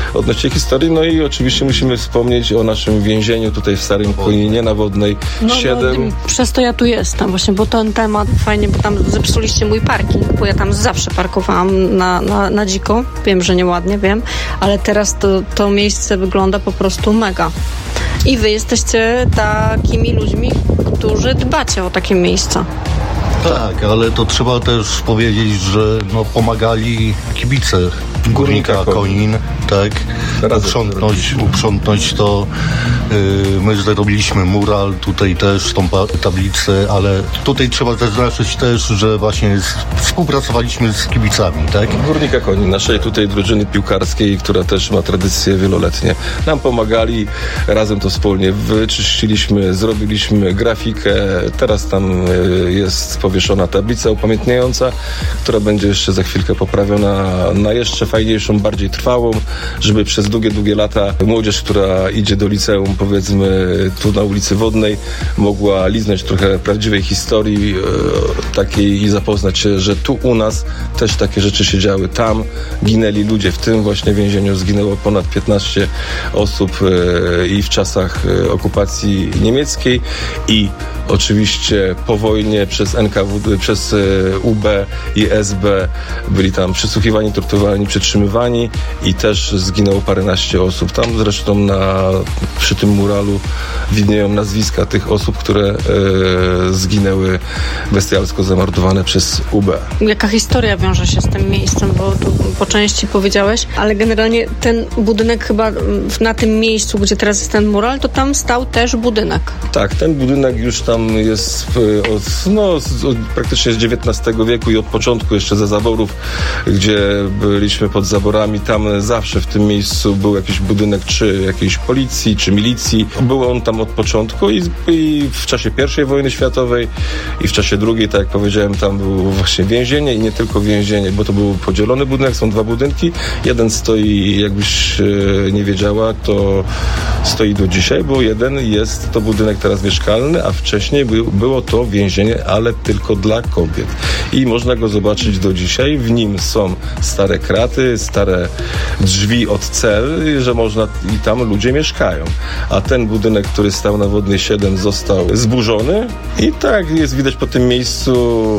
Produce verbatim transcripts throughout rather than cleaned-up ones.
odnośnie historii. No i oczywiście musimy wspomnieć o naszym więzieniu tutaj w Starym Koninie na Wodnej no, siedem. No, przez to ja tu jestem właśnie, bo ten temat fajnie, bo tam zepsuliście mój parking, bo ja tam zawsze parkowałam na, na, na dziko. Wiem, że nieładnie, wiem, ale teraz to, to miejsce wygląda po prostu mega. I wy jesteście takimi ludźmi, którzy dbacie o takie miejsca. Tak, ale to trzeba też powiedzieć, że no, pomagali kibice Górnika Konin, tak, uprzątnąć, uprzątnąć to. Yy, my zrobiliśmy mural, tutaj też tą pa- tablicę, ale tutaj trzeba zaznaczyć też, że właśnie z, współpracowaliśmy z kibicami, tak? Górnika Konin, naszej tutaj drużyny piłkarskiej, która też ma tradycje wieloletnie. Nam pomagali, razem to wspólnie wyczyściliśmy, zrobiliśmy grafikę, teraz tam yy, jest powieszona tablica upamiętniająca, która będzie jeszcze za chwilkę poprawiona na jeszcze fajniejszą, bardziej trwałą, żeby przez długie, długie lata młodzież, która idzie do liceum, powiedzmy tu na ulicy Wodnej, mogła liznąć trochę prawdziwej historii e, takiej i zapoznać się, że tu u nas też takie rzeczy się działy. Tam ginęli ludzie, w tym właśnie więzieniu zginęło ponad piętnaście osób e, i w czasach e, okupacji niemieckiej i oczywiście po wojnie przez N K W D, przez U B i S B byli tam przesłuchiwani, torturowani, przetrzymywani i też zginęło paręnaście osób. Tam zresztą na, przy tym muralu widnieją nazwiska tych osób, które e, zginęły bestialsko zamordowane przez U B. Jaka historia wiąże się z tym miejscem, bo tu po części powiedziałeś, ale generalnie ten budynek chyba na tym miejscu, gdzie teraz jest ten mural, to tam stał też budynek. Tak, ten budynek już tam jest od, no, od, praktycznie z dziewiętnastego wieku i od początku jeszcze za zaborów, gdzie byliśmy pod zaborami, tam zawsze w tym miejscu był jakiś budynek czy jakiejś policji, czy milicji. Był on tam od początku i, i w czasie pierwszej wojny światowej i w czasie drugiej, tak jak powiedziałem, tam było właśnie więzienie i nie tylko więzienie, bo to był podzielony budynek, są dwa budynki. Jeden stoi, jakbyś e, nie wiedziała, to stoi do dzisiaj, bo jeden jest to budynek teraz mieszkalny, a wcześniej by, było to więzienie, ale tylko dla kobiet. I można go zobaczyć do dzisiaj. W nim są stare kraty, stare drzwi od cel, że można i tam ludzie mieszkają. A ten budynek, który stał na Wodnej siedem, został zburzony i tak jest widać po tym miejscu,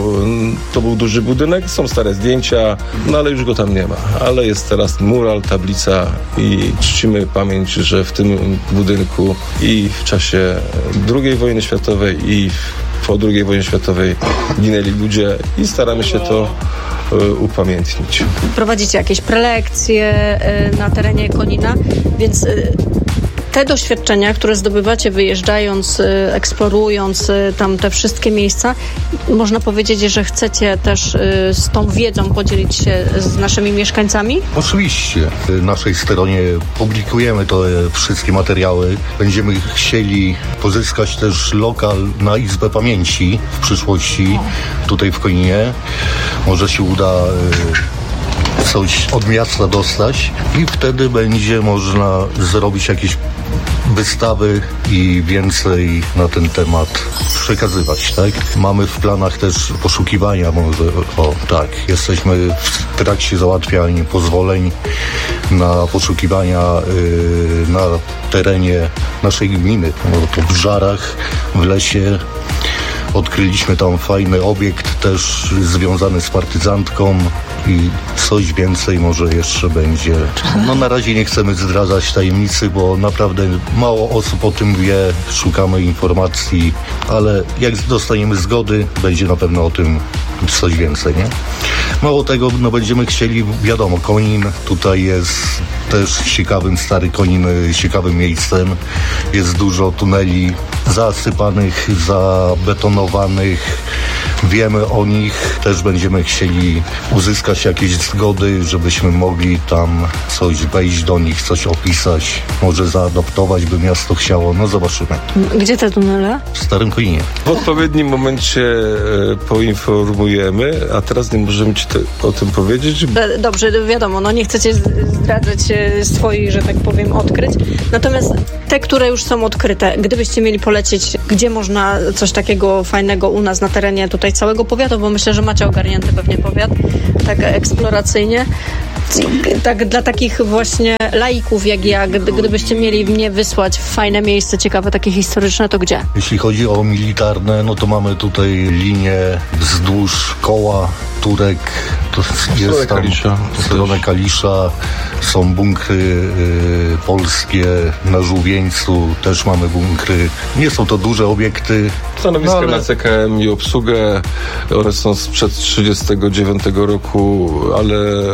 to był duży budynek, są stare zdjęcia, no ale już go tam nie ma. Ale jest teraz mural, tablica i czcimy pamięć, że w tym budynku i w czasie drugiej wojny światowej i po drugiej wojnie światowej ginęli ludzie i staramy się to y, upamiętnić. Prowadzicie jakieś prelekcje y, na terenie Konina, więc y, te doświadczenia, które zdobywacie wyjeżdżając, eksplorując tam te wszystkie miejsca, można powiedzieć, że chcecie też z tą wiedzą podzielić się z naszymi mieszkańcami? Oczywiście. Na naszej stronie publikujemy te wszystkie materiały. Będziemy chcieli pozyskać też lokal na Izbę Pamięci w przyszłości tutaj w Koninie. Może się uda coś od miasta dostać i wtedy będzie można zrobić jakieś wystawy i więcej na ten temat przekazywać, tak? Mamy w planach też poszukiwania, może, o tak, jesteśmy w trakcie załatwiania pozwoleń na poszukiwania yy, na terenie naszej gminy, no, to w Żarach, w lesie. Odkryliśmy tam fajny obiekt też związany z partyzantką i coś więcej może jeszcze będzie. No na razie nie chcemy zdradzać tajemnicy, bo naprawdę mało osób o tym wie, szukamy informacji, ale jak dostaniemy zgody, będzie na pewno o tym coś więcej, nie? Mało tego, no będziemy chcieli, wiadomo, Konin tutaj jest też ciekawym, stary Konin, ciekawym miejscem. Jest dużo tuneli zasypanych, zabetonowanych. Wiemy o nich, też będziemy chcieli uzyskać jakieś zgody, żebyśmy mogli tam coś wejść do nich, coś opisać, może zaadoptować, by miasto chciało, no zobaczymy. Gdzie te tunele? W Starym Koninie. W odpowiednim momencie e, poinformujemy, a teraz nie możemy ci te, o tym powiedzieć. Dobrze, wiadomo, no nie chcecie zdradzać swoich, że tak powiem, odkryć. Natomiast te, które już są odkryte, gdybyście mieli polecieć, gdzie można coś takiego fajnego u nas na terenie tutaj całego powiatu, bo myślę, że macie ogarnięty pewnie powiat, tak eksploracyjnie, Tak dla takich właśnie laików jak ja, gdy, gdybyście mieli mnie wysłać w fajne miejsce, ciekawe, takie historyczne, to gdzie? Jeśli chodzi o militarne, no to mamy tutaj linię wzdłuż koła Turek, to jest tam Kalisza. w stronę Kalisza, są bunkry y, polskie na Żółwieńcu, też mamy bunkry. Nie są to duże obiekty. Stanowiska no, ale... na C K M i obsługę, one są sprzed trzydziestego dziewiątego roku, ale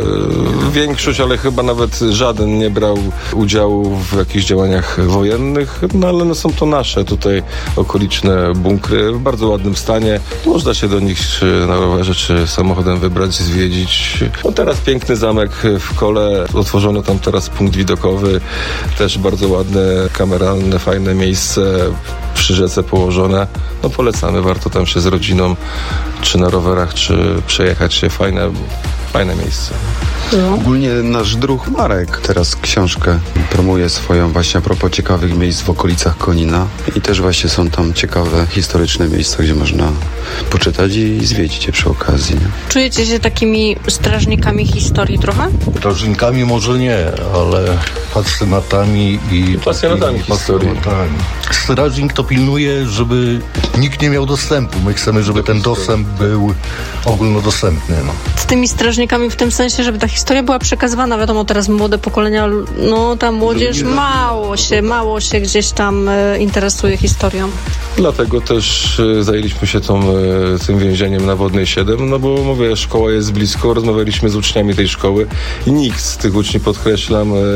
większość, ale chyba nawet żaden nie brał udziału w jakichś działaniach wojennych, no ale no są to nasze tutaj okoliczne bunkry w bardzo ładnym stanie. Można się do nich na rowerze czy samochodem wybrać, zwiedzić. No teraz piękny zamek w Kole, otworzono tam teraz punkt widokowy, też bardzo ładne, kameralne, fajne miejsce przy rzece położone. No polecamy, warto tam się z rodziną, czy na rowerach, czy przejechać się, fajne, fajne miejsce. No. Ogólnie nasz druh Marek teraz książkę promuje swoją właśnie a propos ciekawych miejsc w okolicach Konina i też właśnie są tam ciekawe, historyczne miejsca, gdzie można poczytać i zwiedzić je przy okazji. Nie? Czujecie się takimi strażnikami historii trochę? Strażnikami może nie, ale pasjonatami i... Pasjonatami historii. Pasjonatami. Strażnik to pilnuje, żeby nikt nie miał dostępu. My chcemy, żeby ten dostęp był ogólnodostępny. No. Z tymi strażnikami w tym sensie, żeby ta historia była przekazywana. Wiadomo, teraz młode pokolenia, no ta młodzież mało się, mało się gdzieś tam e, interesuje historią. Dlatego też e, zajęliśmy się tą, e, tym więzieniem na Wodnej siedem, no bo mówię, szkoła jest blisko, rozmawialiśmy z uczniami tej szkoły i nikt z tych uczniów, podkreślam, e,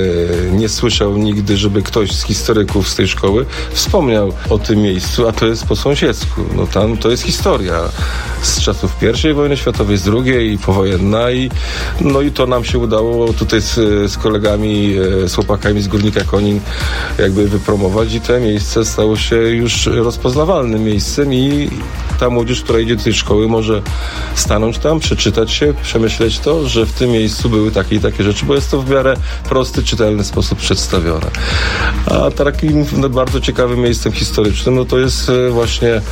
nie słyszał nigdy, żeby ktoś z historyków z tej szkoły wspomniał o tym miejscu, a to jest po sąsiedzku. No tam to jest historia z czasów pierwszej wojny światowej, z drugiej i powojenna i no i to nam się udało tutaj z, z kolegami, z chłopakami z Górnika Konin jakby wypromować i to miejsce stało się już rozpoznawalnym miejscem i ta młodzież, która idzie do tej szkoły, może stanąć tam, przeczytać się, przemyśleć to, że w tym miejscu były takie i takie rzeczy, bo jest to w miarę prosty, czytelny sposób przedstawione. A takim no, bardzo ciekawym miejscem historycznym, no to jest właśnie e,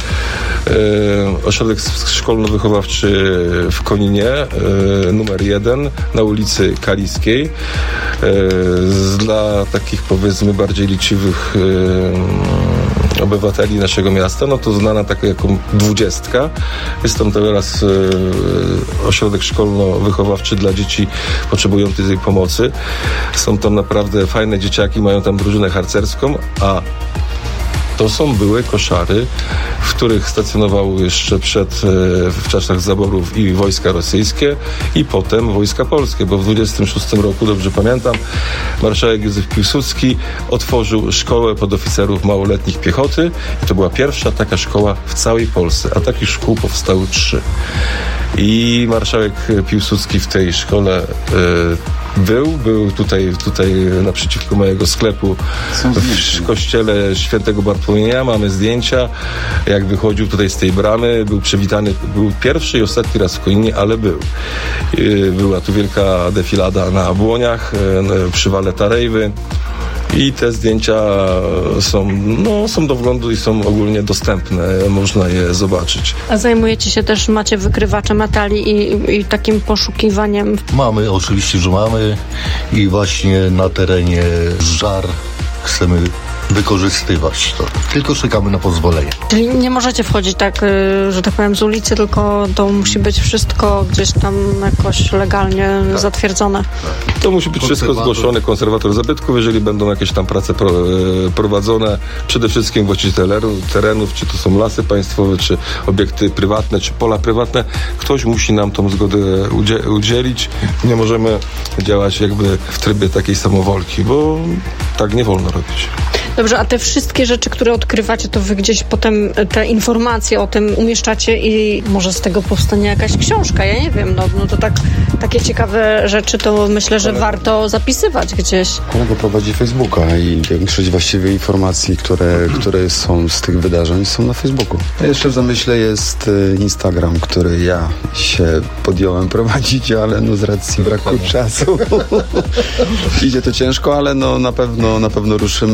ośrodek szkolno-wychowawczy w Koninie, e, numer jeden, na ulicy Kaliskiej. E, dla takich, powiedzmy, bardziej liczywych e, obywateli naszego miasta, no to znana taka jako dwudziestka. Jest tam teraz e, ośrodek szkolno-wychowawczy dla dzieci potrzebujących tej pomocy. Są tam naprawdę fajne dzieciaki, mają tam drużynę harcerską, a to są były koszary, w których stacjonowały jeszcze przed, w czasach zaborów i wojska rosyjskie i potem wojska polskie, bo w dwudziestym szóstym roku, dobrze pamiętam, marszałek Józef Piłsudski otworzył szkołę podoficerów małoletnich piechoty i to była pierwsza taka szkoła w całej Polsce, a takich szkół powstały trzy. I marszałek Piłsudski w tej szkole y, był, był tutaj, tutaj naprzeciwko mojego sklepu w kościele świętego Bartłomieja, mamy zdjęcia, jak wychodził tutaj z tej bramy, był przywitany, był pierwszy i ostatni raz w Koninie, ale był. Y, była tu wielka defilada na błoniach, y, przy wale Tarejwy. I te zdjęcia są, no, są do wglądu i są ogólnie dostępne. Można je zobaczyć. A zajmujecie się też, macie wykrywacze metali i, i takim poszukiwaniem? Mamy, oczywiście, że mamy i właśnie na terenie Żar chcemy wykorzystywać to. Tylko czekamy na pozwolenie. Czyli nie możecie wchodzić tak, że tak powiem, z ulicy, tylko to musi być wszystko gdzieś tam jakoś legalnie tak. zatwierdzone. To musi być wszystko zgłoszone, konserwator zabytków, jeżeli będą jakieś tam prace pro, prowadzone, przede wszystkim właściciel terenów, czy to są lasy państwowe, czy obiekty prywatne, czy pola prywatne, ktoś musi nam tą zgodę udzie- udzielić. Nie możemy działać jakby w trybie takiej samowolki, bo tak nie wolno robić. Dobrze, a te wszystkie rzeczy, które odkrywacie, to wy gdzieś potem te informacje o tym umieszczacie i może z tego powstanie jakaś książka, ja nie wiem, no, no to tak, takie ciekawe rzeczy to myślę, że warto zapisywać gdzieś. Kolega prowadzi Facebooka i większość właściwie informacji, które, które są z tych wydarzeń, są na Facebooku. A jeszcze w zamyśle jest Instagram, który ja się podjąłem prowadzić, ale no z racji braku czasu idzie to ciężko, ale no na pewno, na pewno ruszymy z tym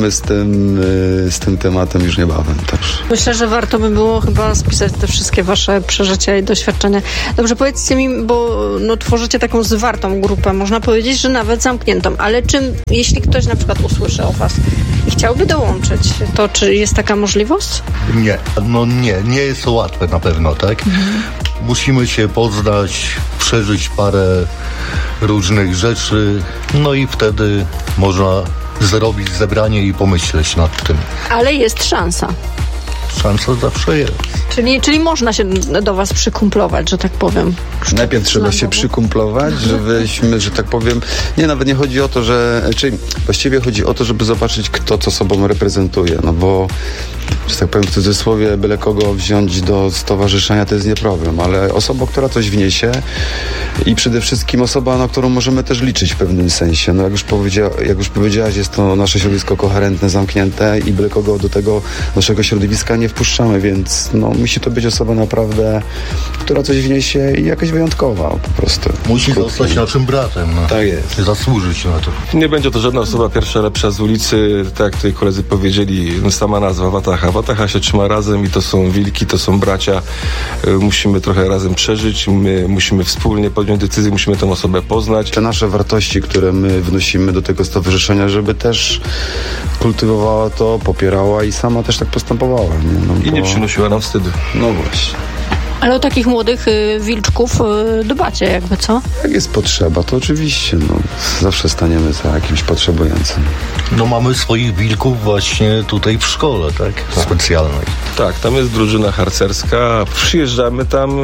tym, y, z tym tematem już niebawem też. Myślę, że warto by było chyba spisać te wszystkie wasze przeżycia i doświadczenia. Dobrze, powiedzcie mi, bo no, tworzycie taką zwartą grupę, można powiedzieć, że nawet zamkniętą, ale czym, jeśli ktoś na przykład usłyszy o was i chciałby dołączyć, to czy jest taka możliwość? Nie, no nie, nie jest to łatwe na pewno, tak? Mhm. Musimy się poznać, przeżyć parę różnych rzeczy, no i wtedy można zrobić zebranie i pomyśleć nad tym. Ale jest szansa. Szansa zawsze jest. Czyli, czyli można się do was przykumplować, że tak powiem. Najpierw trzeba się przykumplować, żebyśmy, że tak powiem, nie, nawet nie chodzi o to, że, czyli właściwie chodzi o to, żeby zobaczyć, kto co sobą reprezentuje, no bo, że tak powiem, w cudzysłowie, byle kogo wziąć do stowarzyszenia, to jest nie problem, ale osoba, która coś wniesie i przede wszystkim osoba, na którą możemy też liczyć w pewnym sensie. No jak już, powiedzia, jak już powiedziałaś, jest to nasze środowisko koherentne, zamknięte i byle kogo do tego naszego środowiska nie wpuszczamy, więc no, musi to być osoba naprawdę, która coś wniesie i jakaś wyjątkowa po prostu. Musi zostać naszym bratem. No. Tak jest. Zasłużyć na to. Nie będzie to żadna osoba pierwsza, lepsza z ulicy, tak jak tutaj koledzy powiedzieli, no, sama nazwa Wataha. Wataha się trzyma razem i to są wilki, to są bracia. Musimy trochę razem przeżyć, my musimy wspólnie podjąć decyzję, musimy tę osobę poznać. Te nasze wartości, które my wnosimy do tego stowarzyszenia, żeby też kultywowała to, popierała i sama też tak postępowała. Nie? No, I bo... nie przynosiła nam wstydu. No właśnie. Ale o takich młodych y, wilczków y, dbacie jakby, co? Jak jest potrzeba, to oczywiście, no, zawsze staniemy za jakimś potrzebującym. No mamy swoich wilków właśnie tutaj w szkole, tak? tak. Specjalnej. Tak, tam jest drużyna harcerska. Przyjeżdżamy tam,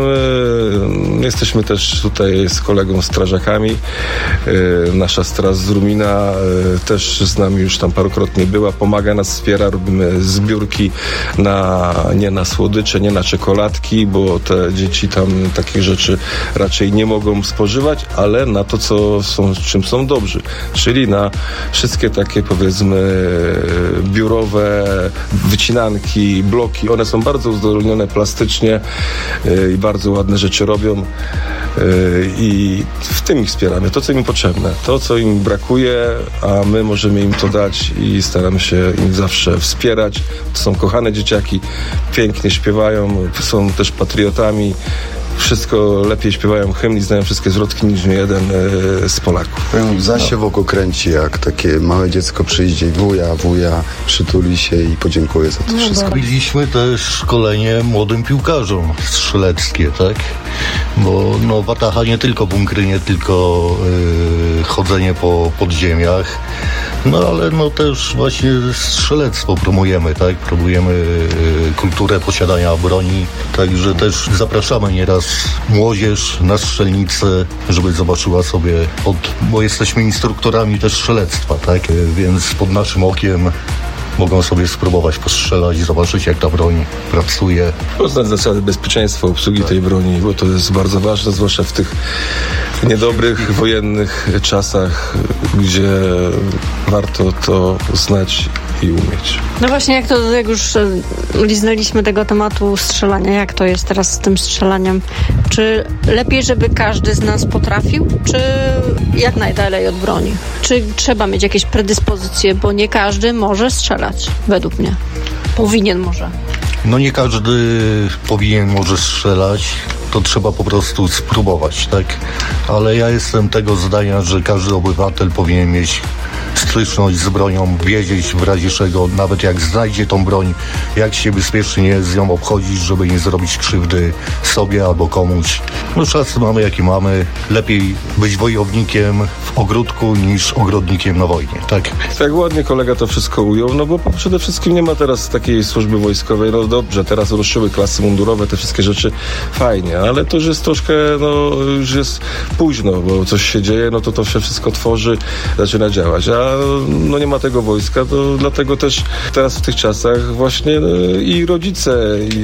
y, jesteśmy też tutaj z kolegą strażakami. Y, nasza straż z Rumina y, też z nami już tam parokrotnie była, pomaga nas, wspiera, robimy zbiórki na, nie na słodycze, nie na czekoladki, bo te dzieci tam takich rzeczy raczej nie mogą spożywać, ale na to, co są, czym są dobrzy. Czyli na wszystkie takie, powiedzmy, biurowe wycinanki, bloki. One są bardzo uzdolnione plastycznie i bardzo ładne rzeczy robią i w tym ich wspieramy. To, co im potrzebne. To, co im brakuje, a my możemy im to dać i staramy się im zawsze wspierać. To są kochane dzieciaki, pięknie śpiewają, są też patriotami. Wszystko lepiej śpiewają hymn i znają wszystkie zwrotki niż jeden e, z Polaków. Zaś się w oko kręci, jak takie małe dziecko przyjdzie, wuja, wuja, przytuli się i podziękuję za to wszystko. Robiliśmy też szkolenie młodym piłkarzom strzeleckie, tak? Bo no, Wataha nie tylko bunkry, nie tylko yy, chodzenie po podziemiach, no ale no też właśnie strzelectwo promujemy, tak? Promujemy yy, kulturę posiadania broni, także też zapraszamy nieraz młodzież na strzelnicę, żeby zobaczyła sobie, od, bo jesteśmy instruktorami też strzelectwa, tak? Yy, więc pod naszym okiem mogą sobie spróbować postrzelać i zobaczyć, jak ta broń pracuje. Poznać zasady bezpieczeństwa obsługi tak. tej broni, bo to jest bardzo ważne, zwłaszcza w tych niedobrych, wojennych czasach, gdzie warto to znać i umieć. No właśnie, jak to, jak już liznęliśmy tego tematu strzelania, jak to jest teraz z tym strzelaniem? Czy lepiej, żeby każdy z nas potrafił, czy jak najdalej od broni? Czy trzeba mieć jakieś predyspozycje, bo nie każdy może strzelać, według mnie. Powinien może. No nie każdy powinien może strzelać, to trzeba po prostu spróbować, tak? Ale ja jestem tego zdania, że każdy obywatel powinien mieć styczność z bronią, wiedzieć w razie czego, nawet jak znajdzie tą broń, jak się bezpiecznie z nią obchodzić, żeby nie zrobić krzywdy sobie albo komuś. No czas mamy jaki mamy. Lepiej być wojownikiem w ogródku niż ogrodnikiem na wojnie, tak? Tak ładnie kolega to wszystko ujął, no bo przede wszystkim nie ma teraz takiej służby wojskowej. No dobrze, teraz ruszyły klasy mundurowe, te wszystkie rzeczy fajnie, ale to już jest troszkę, no już jest późno, bo coś się dzieje, no to to się wszystko tworzy, zaczyna działać, a no nie ma tego wojska, to dlatego też teraz w tych czasach właśnie i rodzice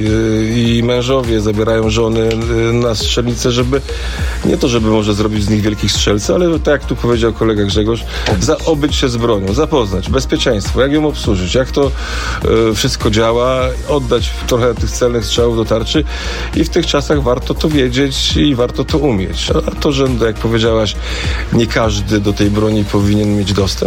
i, i mężowie zabierają żony na strzelnicę, żeby nie to, żeby może zrobić z nich wielkich strzelców, ale tak jak tu powiedział kolega Grzegorz, zaobyć się z bronią, zapoznać bezpieczeństwo, jak ją obsłużyć, jak to y, wszystko działa, oddać trochę tych celnych strzałów do tarczy i w tych czasach warto to wiedzieć i warto to umieć. A to, że jak powiedziałaś, nie każdy do tej broni powinien mieć dostęp,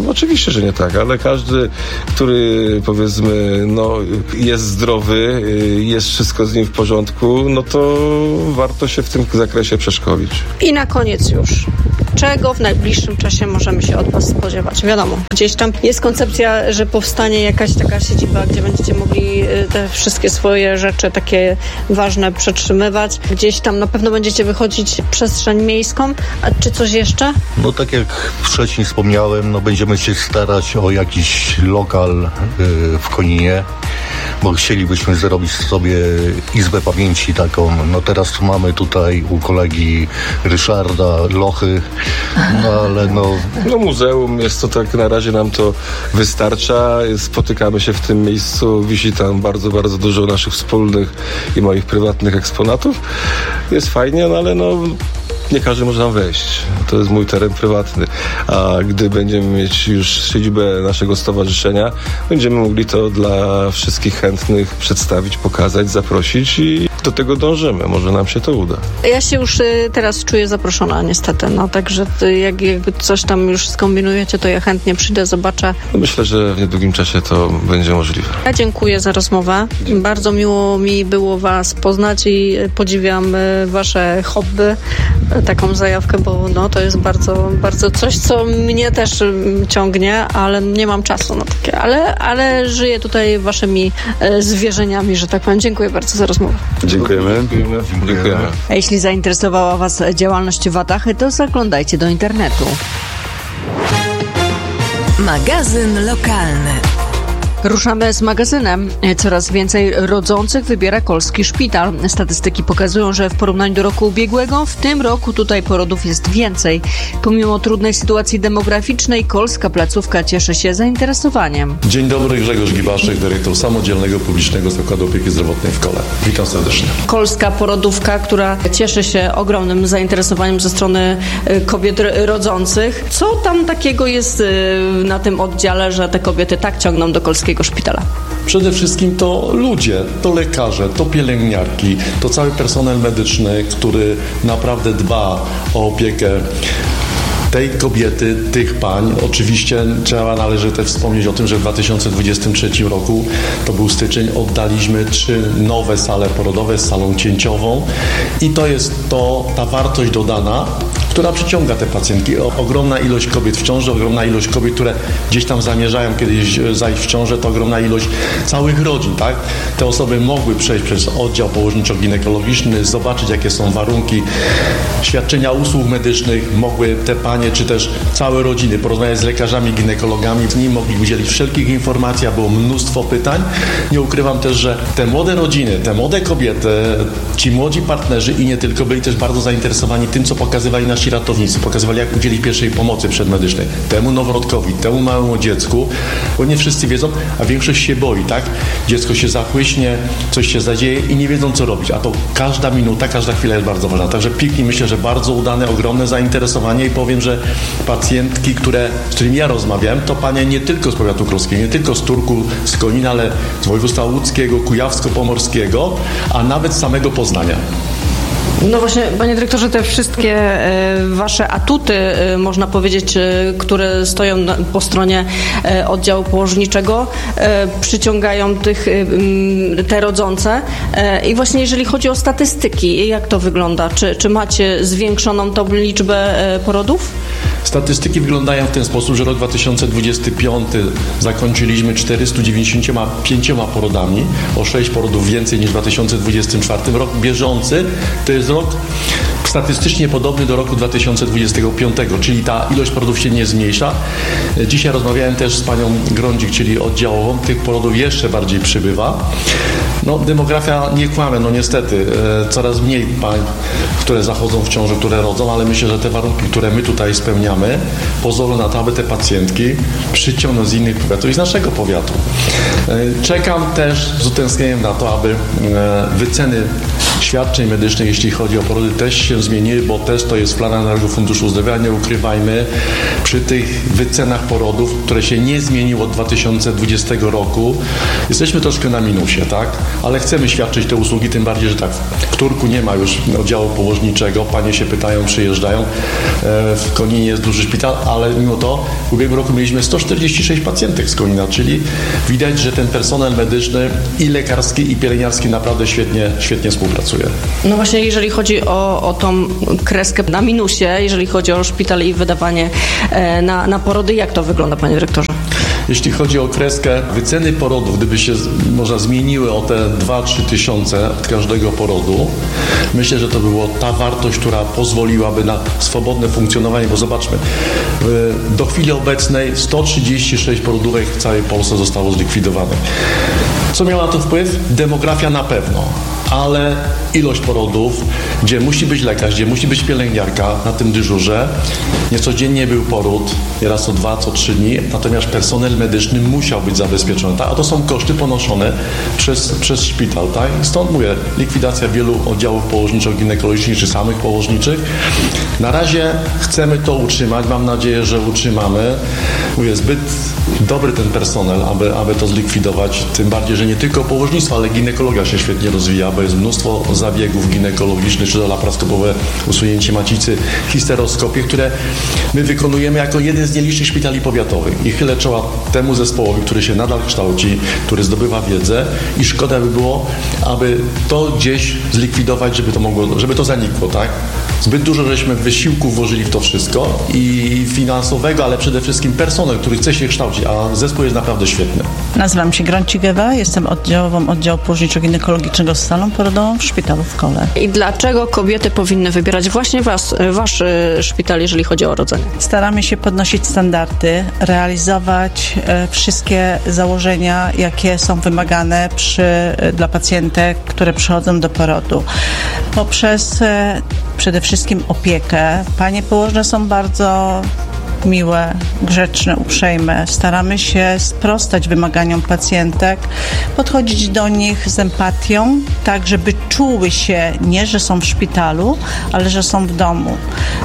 No oczywiście, że nie tak, ale każdy, który powiedzmy, no jest zdrowy, jest wszystko z nim w porządku, no to warto się w tym zakresie przeszkolić. I na koniec już. Czego w najbliższym czasie możemy się od Was spodziewać? Wiadomo, gdzieś tam jest koncepcja, że powstanie jakaś taka siedziba, gdzie będziecie mogli te wszystkie swoje rzeczy takie ważne przetrzymywać. Gdzieś tam na pewno będziecie wychodzić w przestrzeń miejską. A czy coś jeszcze? No tak jak wcześniej wspomniałem, no będziemy się starać o jakiś lokal yy, w Koninie, bo chcielibyśmy zrobić sobie izbę pamięci taką. No teraz mamy tutaj u kolegi Ryszarda Lochy, no ale no... No muzeum jest to tak, na razie nam to wystarcza. Spotykamy się w tym miejscu, wisi tam bardzo, bardzo dużo naszych wspólnych i moich prywatnych eksponatów. Jest fajnie, no ale no... nie każdy może tam wejść. To jest mój teren prywatny. A gdy będziemy mieć już siedzibę naszego stowarzyszenia, będziemy mogli to dla wszystkich chętnych przedstawić, pokazać, zaprosić i do tego dążymy. Może nam się to uda. Ja się już y, teraz czuję zaproszona niestety, no także y, jak, jakby coś tam już skombinujecie, to ja chętnie przyjdę, zobaczę. Myślę, że w niedługim czasie to będzie możliwe. Ja dziękuję za rozmowę. Dziękuję. Bardzo miło mi było Was poznać i podziwiam y, Wasze hobby, y, taką zajawkę, bo no, to jest bardzo, bardzo coś, co mnie też y, ciągnie, ale nie mam czasu na takie, ale, ale żyję tutaj Waszymi y, zwierzeniami, że tak powiem. Dziękuję bardzo za rozmowę. Dziękujemy. Dziękujemy. Dziękujemy. A jeśli zainteresowała Was działalność Watachy, to zaglądajcie do internetu. Magazyn lokalny. Ruszamy z magazynem. Coraz więcej rodzących wybiera Kolski Szpital. Statystyki pokazują, że w porównaniu do roku ubiegłego w tym roku tutaj porodów jest więcej. Pomimo trudnej sytuacji demograficznej Kolska placówka cieszy się zainteresowaniem. Dzień dobry, Grzegorz Gibaszek, dyrektor Samodzielnego Publicznego Zakładu Opieki Zdrowotnej w Kole. Witam serdecznie. Kolska porodówka, która cieszy się ogromnym zainteresowaniem ze strony kobiet rodzących. Co tam takiego jest na tym oddziale, że te kobiety tak ciągną do Kolskiego Szpitala? Przede wszystkim to ludzie, to lekarze, to pielęgniarki, to cały personel medyczny, który naprawdę dba o opiekę tej kobiety, tych pań. Oczywiście trzeba należy też wspomnieć o tym, że w dwa tysiące dwudziestym trzecim roku, to był styczeń, oddaliśmy trzy nowe sale porodowe z salą cięciową i to jest to, ta wartość dodana, która przyciąga te pacjentki. O, ogromna ilość kobiet w ciąży, ogromna ilość kobiet, które gdzieś tam zamierzają kiedyś zajść w ciążę, to ogromna ilość całych rodzin, tak? Te osoby mogły przejść przez oddział położniczo-ginekologiczny, zobaczyć, jakie są warunki świadczenia usług medycznych, mogły te panie, czy też całe rodziny porozmawiać z lekarzami, ginekologami, z nimi mogli udzielić wszelkich informacji, a było mnóstwo pytań. Nie ukrywam też, że te młode rodziny, te młode kobiety, ci młodzi partnerzy i nie tylko, byli też bardzo zainteresowani tym, co pokazywali nasi ratownicy, pokazywali, jak udzielić pierwszej pomocy przedmedycznej temu noworodkowi, temu małemu dziecku, bo nie wszyscy wiedzą, a większość się boi, tak? Dziecko się zachłyśnie, coś się zadzieje i nie wiedzą, co robić, a to każda minuta, każda chwila jest bardzo ważna. Także piknik, myślę, że bardzo udane, ogromne zainteresowanie i powiem, że pacjentki, które, z którymi ja rozmawiałem, to panie nie tylko z powiatu królskiego, nie tylko z Turku, z Konina, ale z województwa łódzkiego, kujawsko-pomorskiego, a nawet z samego Poznania. No właśnie, panie dyrektorze, te wszystkie e, wasze atuty, e, można powiedzieć, e, które stoją na, po stronie e, oddziału położniczego, e, przyciągają tych, e, te rodzące. E, I właśnie jeżeli chodzi o statystyki, jak to wygląda? Czy, czy macie zwiększoną tą liczbę e, porodów? Statystyki wyglądają w ten sposób, że rok dwa tysiące dwudziesty piąty zakończyliśmy czterysta dziewięćdziesiąt pięć porodami, o sześć porodów więcej niż w dwa tysiące dwudziestym czwartym. Rok bieżący to jest rok statystycznie podobny do roku dwa tysiące dwudziestego piątego, czyli ta ilość porodów się nie zmniejsza. Dzisiaj rozmawiałem też z panią Grądzik, czyli oddziałową, tych porodów jeszcze bardziej przybywa. No, demografia nie kłamie, no niestety, e, coraz mniej pań, które zachodzą w ciąży, które rodzą, ale myślę, że te warunki, które my tutaj spełniamy, pozwolą na to, aby te pacjentki przyciągnąć z innych powiatów i z naszego powiatu. E, czekam też z utęsknieniem na to, aby e, wyceny świadczeń medycznych, jeśli chodzi o porody, też się zmieniły, bo też to jest w planach Narodowego Funduszu Zdrowia, nie ukrywajmy, przy tych wycenach porodów, które się nie zmieniło od dwa tysiące dwudziestego roku, jesteśmy troszkę na minusie, tak? Ale chcemy świadczyć te usługi, tym bardziej, że tak, w Turku nie ma już oddziału położniczego, panie się pytają, przyjeżdżają, w Koninie jest duży szpital, ale mimo to w ubiegłym roku mieliśmy sto czterdzieści sześć pacjentek z Konina, czyli widać, że ten personel medyczny i lekarski, i pielęgniarski naprawdę świetnie, świetnie współpracuje. No właśnie, jeżeli chodzi o, o tą kreskę na minusie, jeżeli chodzi o szpital i wydawanie e, na, na porody, jak to wygląda, panie dyrektorze? Jeśli chodzi o kreskę, wyceny porodów, gdyby się może zmieniły o te dwa trzy tysiące od każdego porodu, myślę, że to było ta wartość, która pozwoliłaby na swobodne funkcjonowanie, bo zobaczmy, do chwili obecnej sto trzydzieści sześć porodówek w całej Polsce zostało zlikwidowanych. Co miała na to wpływ? Demografia na pewno, ale ilość porodów, gdzie musi być lekarz, gdzie musi być pielęgniarka na tym dyżurze. Niecodziennie był poród, nieraz co dwa, co trzy dni, natomiast personel medyczny musiał być zabezpieczony, tak? A to są koszty ponoszone przez, przez szpital, tak? Stąd mówię, likwidacja wielu oddziałów położniczo-ginekologicznych czy samych położniczych. Na razie chcemy to utrzymać, mam nadzieję, że utrzymamy. Mówię, zbyt dobry ten personel, aby, aby to zlikwidować, tym bardziej, że nie tylko położnictwo, ale ginekologia się świetnie rozwija, bo jest mnóstwo zabiegów ginekologicznych, czy to laparoskopowe usunięcie macicy, histeroskopie, które my wykonujemy jako jeden z nielicznych szpitali powiatowych. I chylę czoła temu zespołowi, który się nadal kształci, który zdobywa wiedzę i szkoda by było, aby to gdzieś zlikwidować, żeby to mogło, żeby to zanikło, tak? Zbyt dużo żeśmy wysiłku włożyli w to wszystko i finansowego, ale przede wszystkim personel, który chce się kształcić, a zespół jest naprawdę świetny. Nazywam się Grącik Ewa, jestem oddziałową oddziału położniczo-ginekologicznego z salą porodową w szpitalu w Kole. I dlaczego kobiety powinny wybierać właśnie was, wasz szpital, jeżeli chodzi o rodzenie? Staramy się podnosić standardy, realizować e, wszystkie założenia, jakie są wymagane przy, e, dla pacjentek, które przychodzą do porodu. Poprzez e, przede wszystkim opiekę. Panie położne są bardzo miłe, grzeczne, uprzejme. Staramy się sprostać wymaganiom pacjentek, podchodzić do nich z empatią, tak żeby czuły się nie, że są w szpitalu, ale że są w domu.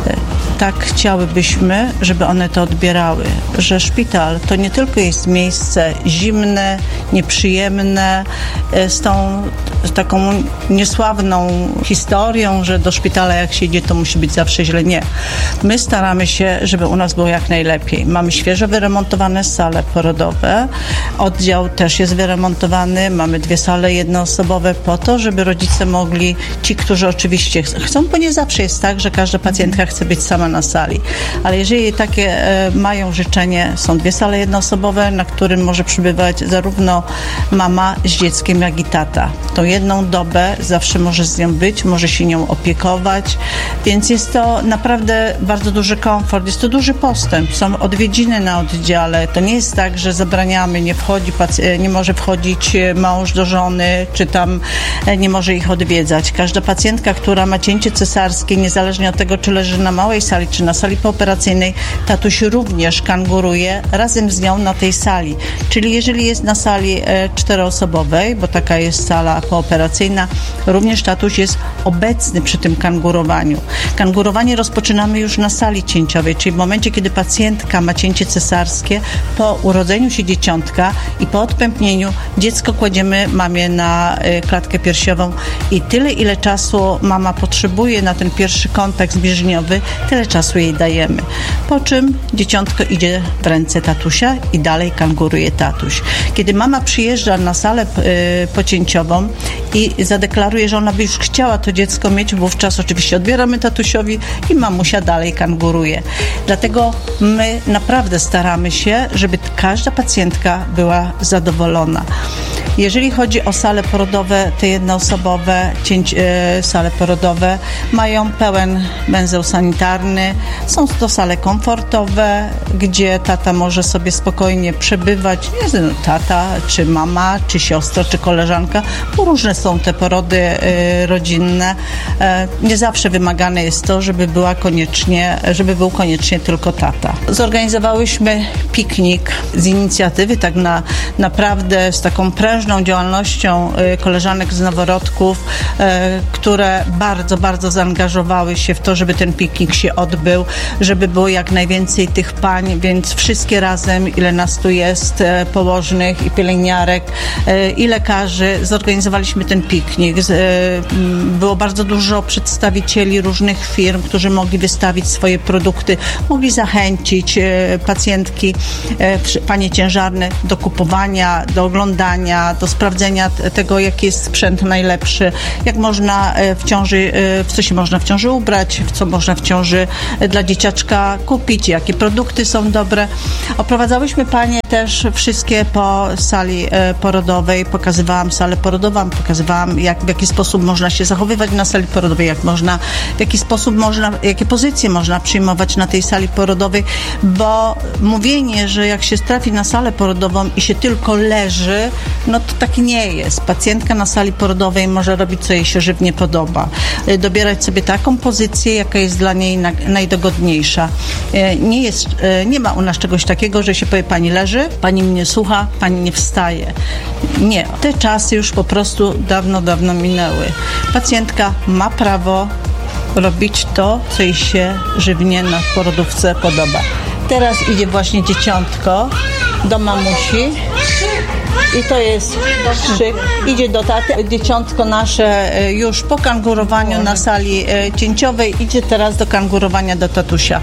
Tak chciałybyśmy, żeby one to odbierały, że szpital to nie tylko jest miejsce zimne, nieprzyjemne, z tą z taką niesławną historią, że do szpitala jak się idzie, to musi być zawsze źle. Nie. My staramy się, żeby u nas było jak najlepiej. Mamy świeżo wyremontowane sale porodowe, oddział też jest wyremontowany, mamy dwie sale jednoosobowe po to, żeby rodzice mogli, ci, którzy oczywiście chcą, bo nie zawsze jest tak, że każda pacjentka chce być sama na sali, ale jeżeli takie e, mają życzenie, są dwie sale jednoosobowe, na którym może przybywać zarówno mama z dzieckiem, jak i tata. Tą jedną dobę zawsze może z nią być, może się nią opiekować, więc jest to naprawdę bardzo duży komfort, jest to duży postęp. Są odwiedziny na oddziale, to nie jest tak, że zabraniamy, nie wchodzi, nie może wchodzić mąż do żony, czy tam nie może ich odwiedzać. Każda pacjentka, która ma cięcie cesarskie, niezależnie od tego, czy leży na małej sali, czy na sali pooperacyjnej, tatuś również kanguruje razem z nią na tej sali. Czyli jeżeli jest na sali e, czteroosobowej, bo taka jest sala pooperacyjna, również tatuś jest obecny przy tym kangurowaniu. Kangurowanie rozpoczynamy już na sali cięciowej, czyli w momencie, kiedy pacjentka ma cięcie cesarskie, po urodzeniu się dzieciątka i po odpępnieniu dziecko kładziemy mamie na y, klatkę piersiową i tyle, ile czasu mama potrzebuje na ten pierwszy kontakt zbliżeniowy, tyle czasu jej dajemy. Po czym dzieciątko idzie w ręce tatusia i dalej kanguruje tatuś. Kiedy mama przyjeżdża na salę y, pocięciową i zadeklaruje, że ona by już chciała to dziecko mieć, wówczas oczywiście odbieramy tatusiowi i mamusia dalej kanguruje. Dlatego my naprawdę staramy się, żeby każda pacjentka była zadowolona. Jeżeli chodzi o sale porodowe, te jednoosobowe cięć, e, sale porodowe mają pełen węzeł sanitarny, strony są to sale komfortowe, gdzie tata może sobie spokojnie przebywać, nie wiem, tata, czy mama, czy siostra, czy koleżanka, bo różne są te porody y, rodzinne. E, nie zawsze wymagane jest to, żeby była koniecznie, żeby był koniecznie tylko tata. Zorganizowałyśmy piknik z inicjatywy, tak na, naprawdę z taką prężną działalnością y, koleżanek z Noworodków, y, które bardzo, bardzo zaangażowały się w to, żeby ten piknik się odbył, żeby było jak najwięcej tych pań, więc wszystkie razem, ile nas tu jest, y, położnych i pielęgniarek, y, i lekarzy, zorganizowaliśmy ten piknik. Z, y, było bardzo dużo przedstawicieli różnych firm, którzy mogli wystawić swoje produkty, mogli zachęcić y, pacjentki, y, panie ciężarne do kupowania, do oglądania, do sprawdzenia tego, jaki jest sprzęt najlepszy, jak można w ciąży, w co się można w ciąży ubrać, w co można w ciąży dla dzieciaczka kupić, jakie produkty są dobre. Oprowadzałyśmy panie też wszystkie po sali porodowej, pokazywałam salę porodową, pokazywałam, jak, w jaki sposób można się zachowywać na sali porodowej, jak można, w jaki sposób można, jakie pozycje można przyjmować na tej sali porodowej, bo mówienie, że jak się trafi na salę porodową i się tylko leży, no to tak nie jest. Pacjentka na sali porodowej może robić, co jej się żywnie podoba. Dobierać sobie taką pozycję, jaka jest dla niej na, najdogodniejsza. Nie jest, nie ma u nas czegoś takiego, że się powie, pani leży, pani mnie słucha, pani nie wstaje. Nie. Te czasy już po prostu dawno, dawno minęły. Pacjentka ma prawo robić to, co jej się żywnie na porodówce podoba. Teraz idzie właśnie dzieciątko do mamusi i to jest krzyk, idzie do taty. Dzieciątko nasze już po kangurowaniu na sali cięciowej idzie teraz do kangurowania do tatusia.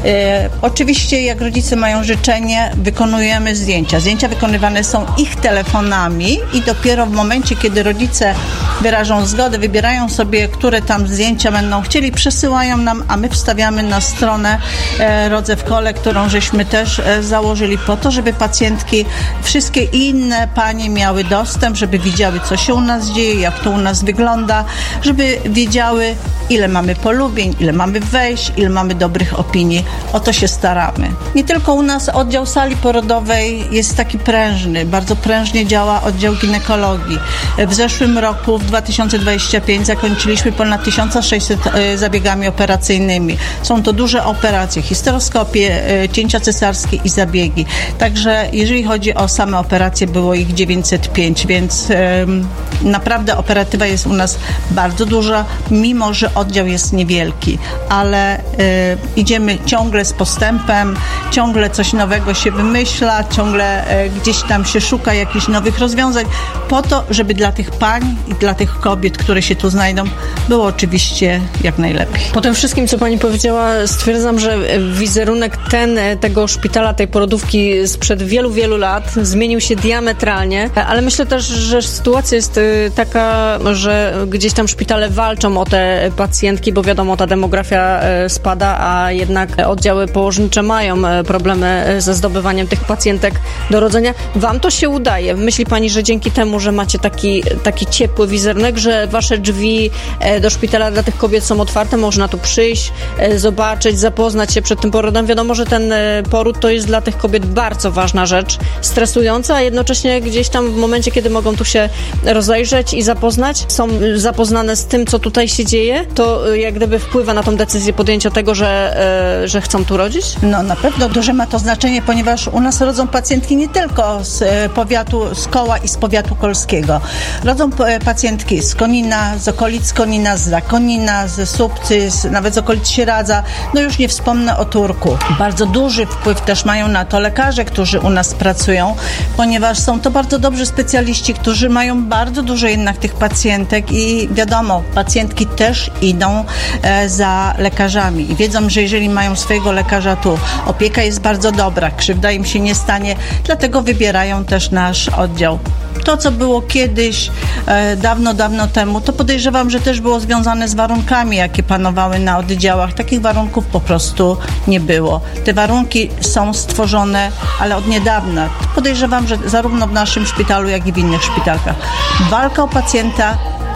E, oczywiście jak rodzice mają życzenie, wykonujemy zdjęcia. Zdjęcia wykonywane są ich telefonami i dopiero w momencie, kiedy rodzice wyrażą zgodę, wybierają sobie, które tam zdjęcia będą chcieli, przesyłają nam, a my wstawiamy na stronę e, Rodze w Kole, którą żeśmy też e, założyli po to, żeby pacjentki, wszystkie inne panie miały dostęp, żeby widziały, co się u nas dzieje, jak to u nas wygląda, żeby wiedziały, ile mamy polubień, ile mamy wejść, ile mamy dobrych opinii. O to się staramy. Nie tylko u nas oddział sali porodowej jest taki prężny, bardzo prężnie działa oddział ginekologii. W zeszłym roku, w dwa tysiące dwudziestym piątym, zakończyliśmy ponad tysiąc sześćset zabiegami operacyjnymi. Są to duże operacje, histeroskopie, cięcia cesarskie i zabiegi. Także jeżeli chodzi o same operacje, było ich dziewięćset pięć, więc um, naprawdę operatywa jest u nas bardzo duża, mimo że oddział jest niewielki, ale y, idziemy ciągle z postępem, ciągle coś nowego się wymyśla, ciągle y, gdzieś tam się szuka jakichś nowych rozwiązań, po to, żeby dla tych pań i dla tych kobiet, które się tu znajdą, było oczywiście jak najlepiej. Po tym wszystkim, co pani powiedziała, stwierdzam, że wizerunek ten, tego szpitala, tej porodówki sprzed wielu, wielu lat zmienił się diametralnie, ale myślę też, że sytuacja jest taka, że gdzieś tam szpitale walczą o te pacjentki, bo wiadomo, ta demografia spada, a jednak oddziały położnicze mają problemy ze zdobywaniem tych pacjentek do rodzenia. Wam to się udaje. Myśli pani, że dzięki temu, że macie taki, taki ciepły wizerunek, że wasze drzwi do szpitala dla tych kobiet są otwarte, można tu przyjść, zobaczyć, zapoznać się przed tym porodem. Wiadomo, że ten poród to jest dla tych kobiet bardzo ważna rzecz, stresująca, a jednocześnie gdzieś tam w momencie, kiedy mogą tu się rozejrzeć i zapoznać, są zapoznane z tym, co tutaj się dzieje, to jak gdyby wpływa na tą decyzję podjęcia tego, że, e, że chcą tu rodzić? No na pewno duże ma to znaczenie, ponieważ u nas rodzą pacjentki nie tylko z e, powiatu, z Koła i z powiatu kolskiego. Rodzą e, pacjentki z Konina, z okolic Konina, z Zakonina, z Słupcy, z, nawet z okolic Sieradza, no już nie wspomnę o Turku. Bardzo duży wpływ też mają na to lekarze, którzy u nas pracują, ponieważ są to bardzo dobrzy specjaliści, którzy mają bardzo dużo jednak tych pacjentek i wiadomo, pacjentki też idą e, za lekarzami i wiedzą, że jeżeli mają swojego lekarza tu, opieka jest bardzo dobra, krzywda im się nie stanie, dlatego wybierają też nasz oddział. To, co było kiedyś, e, dawno, dawno temu, to podejrzewam, że też było związane z warunkami, jakie panowały na oddziałach. Takich warunków po prostu nie było. Te warunki są stworzone, ale od niedawna. Podejrzewam, że zarówno w naszym szpitalu, jak i w innych szpitalkach. Walka o pacjenta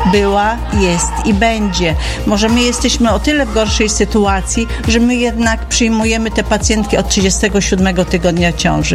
była, jest i będzie. Może my jesteśmy o tyle w gorszej sytuacji, że my jednak przyjmujemy te pacjentki od trzydziestego siódmego tygodnia ciąży,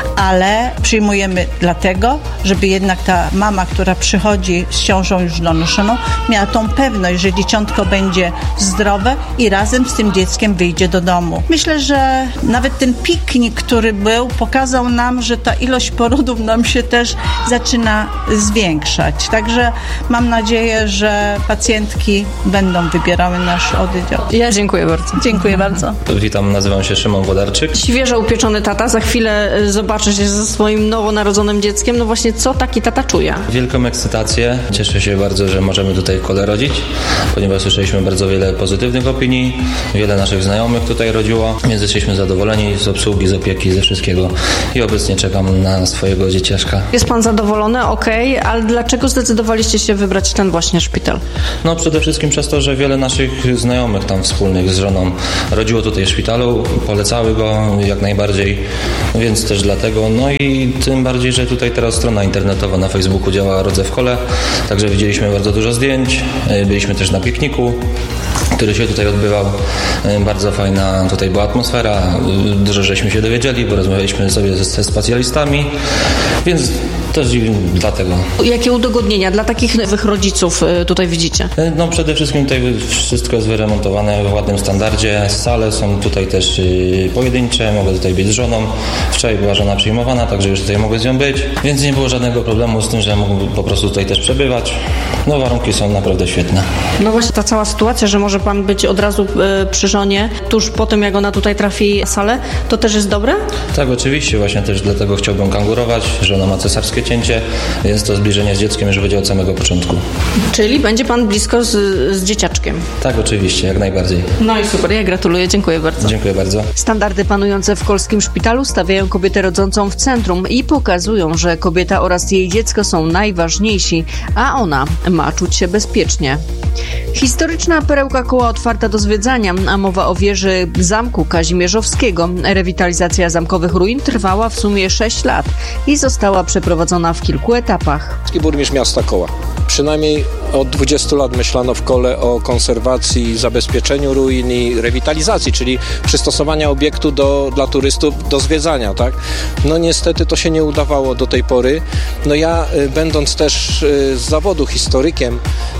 ale przyjmujemy dlatego, żeby jednak ta mama, która przychodzi z ciążą już donoszoną, miała tą pewność, że dzieciątko będzie zdrowe i razem z tym dzieckiem wyjdzie do domu. Myślę, że nawet ten piknik, który był, pokazał nam, że ta ilość porodów nam się też zaczyna zwiększać. Także mam nadzieję, że pacjentki będą wybierały nasz oddział. Ja dziękuję bardzo. Dziękuję bardzo. Witam, nazywam się Szymon Włodarczyk. Świeżo upieczony tata, za chwilę zobaczy się ze swoim nowonarodzonym dzieckiem. No właśnie, co taki tata czuje? Wielką ekscytację. Cieszę się bardzo, że możemy tutaj w kole rodzić, ponieważ słyszeliśmy bardzo wiele pozytywnych opinii. Wiele naszych znajomych tutaj rodziło, więc jesteśmy zadowoleni z obsługi, z opieki, ze wszystkiego i obecnie czekam na swojego dzieciaszka. Jest pan zadowolony? Okej, okay. Ale dlaczego zdecydowaliście się wybrać ten właśnie szpital? No przede wszystkim przez to, że wiele naszych znajomych tam wspólnych z żoną rodziło tutaj w szpitalu, polecały go jak najbardziej, więc też dlatego. No i tym bardziej, że tutaj teraz strona internetowa na Facebooku działa Rodzę w Kole, także widzieliśmy bardzo dużo zdjęć, byliśmy też na pikniku, który się tutaj odbywał. Bardzo fajna tutaj była atmosfera, dużo żeśmy się dowiedzieli, bo rozmawialiśmy sobie ze specjalistami, więc też dlatego. Jakie udogodnienia dla takich nowych rodziców tutaj widzicie? No przede wszystkim tutaj wszystko jest wyremontowane w ładnym standardzie. Sale są tutaj też pojedyncze, mogę tutaj być z żoną. Wczoraj była żona przyjmowana, także już tutaj mogę z nią być, więc nie było żadnego problemu z tym, że mógł po prostu tutaj też przebywać. No warunki są naprawdę świetne. No właśnie ta cała sytuacja, że może pan być od razu przy żonie, tuż po tym jak ona tutaj trafi na salę, to też jest dobre? Tak, oczywiście, właśnie też dlatego chciałbym kangurować. Żona ma cesarskie cięcie, więc to zbliżenie z dzieckiem już będzie od samego początku. Czyli będzie pan blisko z, z dzieciaczkiem? Tak, oczywiście, jak najbardziej. No i super, ja gratuluję, dziękuję bardzo. Dziękuję bardzo. Standardy panujące w Kolskim Szpitalu stawiają kobietę rodzącą w centrum i pokazują, że kobieta oraz jej dziecko są najważniejsi, a ona ma czuć się bezpiecznie. Historyczna perełka Koła otwarta do zwiedzania, a mowa o wieży Zamku Kazimierzowskiego. Rewitalizacja zamkowych ruin trwała w sumie sześć lat i została przeprowadzona w kilku etapach. Burmistrz miasta Koła. Przynajmniej od dwudziestu lat myślano w Kole o konserwacji, zabezpieczeniu ruin i rewitalizacji, czyli przystosowania obiektu do, dla turystów do zwiedzania, tak? No niestety to się nie udawało do tej pory. No ja, będąc też z zawodu historykiem,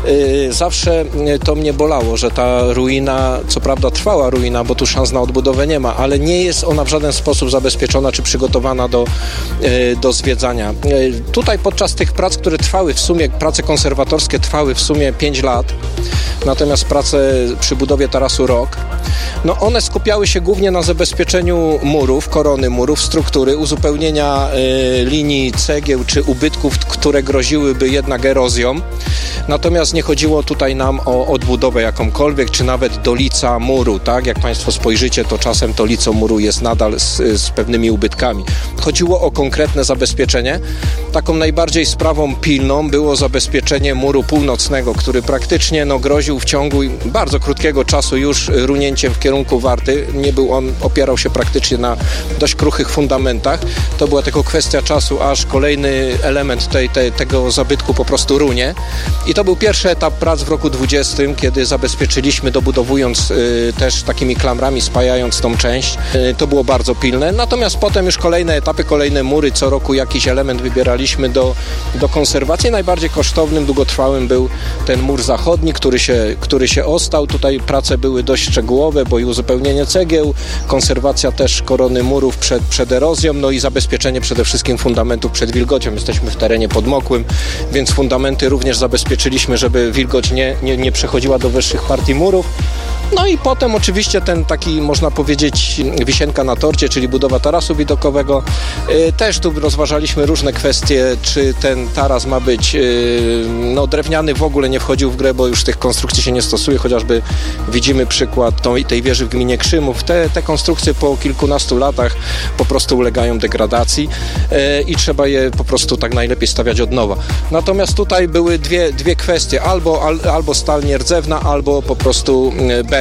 zawsze to mnie bolało, że ta ruina, co prawda trwała ruina, bo tu szans na odbudowę nie ma, ale nie jest ona w żaden sposób zabezpieczona czy przygotowana do, do zwiedzania. Tutaj podczas tych prac, które trwały w sumie, prace konserwatorskie trwały w sumie pięć lat, natomiast prace przy budowie tarasu rok, no one skupiały się głównie na zabezpieczeniu murów, korony murów, struktury, uzupełnienia y, linii cegieł czy ubytków, które groziłyby jednak erozją. Natomiast nie chodziło tutaj nam o odbudowę jakąkolwiek, czy nawet do lica muru, tak? Jak Państwo spojrzycie, to czasem to lico muru jest nadal z, z pewnymi ubytkami. Chodziło o konkretne zabezpieczenie. Taką najbardziej sprawą pilną było zabezpieczenie muru północnego, który praktycznie no, groził w ciągu bardzo krótkiego czasu już runięciem w kierunku Warty. Nie był on, opierał się praktycznie na dość kruchych fundamentach. To była tylko kwestia czasu, aż kolejny element tej, tej, tego zabytku po prostu runie. I to był pierwszy etap prac w roku dwudziestym, kiedy zabezpieczyliśmy, dobudowując y, też takimi klamrami, spajając tą część. Y, to było bardzo pilne. Natomiast potem już kolejne etapy, kolejne mury, co roku jakiś element wybieraliśmy do, do konserwacji. Najbardziej kosztownym, długotrwałym był ten mur zachodni, który się, który się ostał. Tutaj prace były dość szczegółowe, bo i uzupełnienie cegieł, konserwacja też korony murów przed, przed erozją, no i zabezpieczenie przede wszystkim fundamentów przed wilgocią. Jesteśmy w terenie podmokłym, więc fundamenty również zabezpieczyliśmy, żeby wilgoć nie, nie, nie przechodziła do wyższych partii murów. No i potem oczywiście ten taki, można powiedzieć, wisienka na torcie, czyli budowa tarasu widokowego. Yy, też tu rozważaliśmy różne kwestie, czy ten taras ma być yy, no, drewniany, w ogóle nie wchodził w grę, bo już tych konstrukcji się nie stosuje, chociażby widzimy przykład tą, tej wieży w gminie Krzymów. Te, te konstrukcje po kilkunastu latach po prostu ulegają degradacji yy, i trzeba je po prostu tak najlepiej stawiać od nowa. Natomiast tutaj były dwie, dwie kwestie, albo, al, albo stal nierdzewna, albo po prostu beton.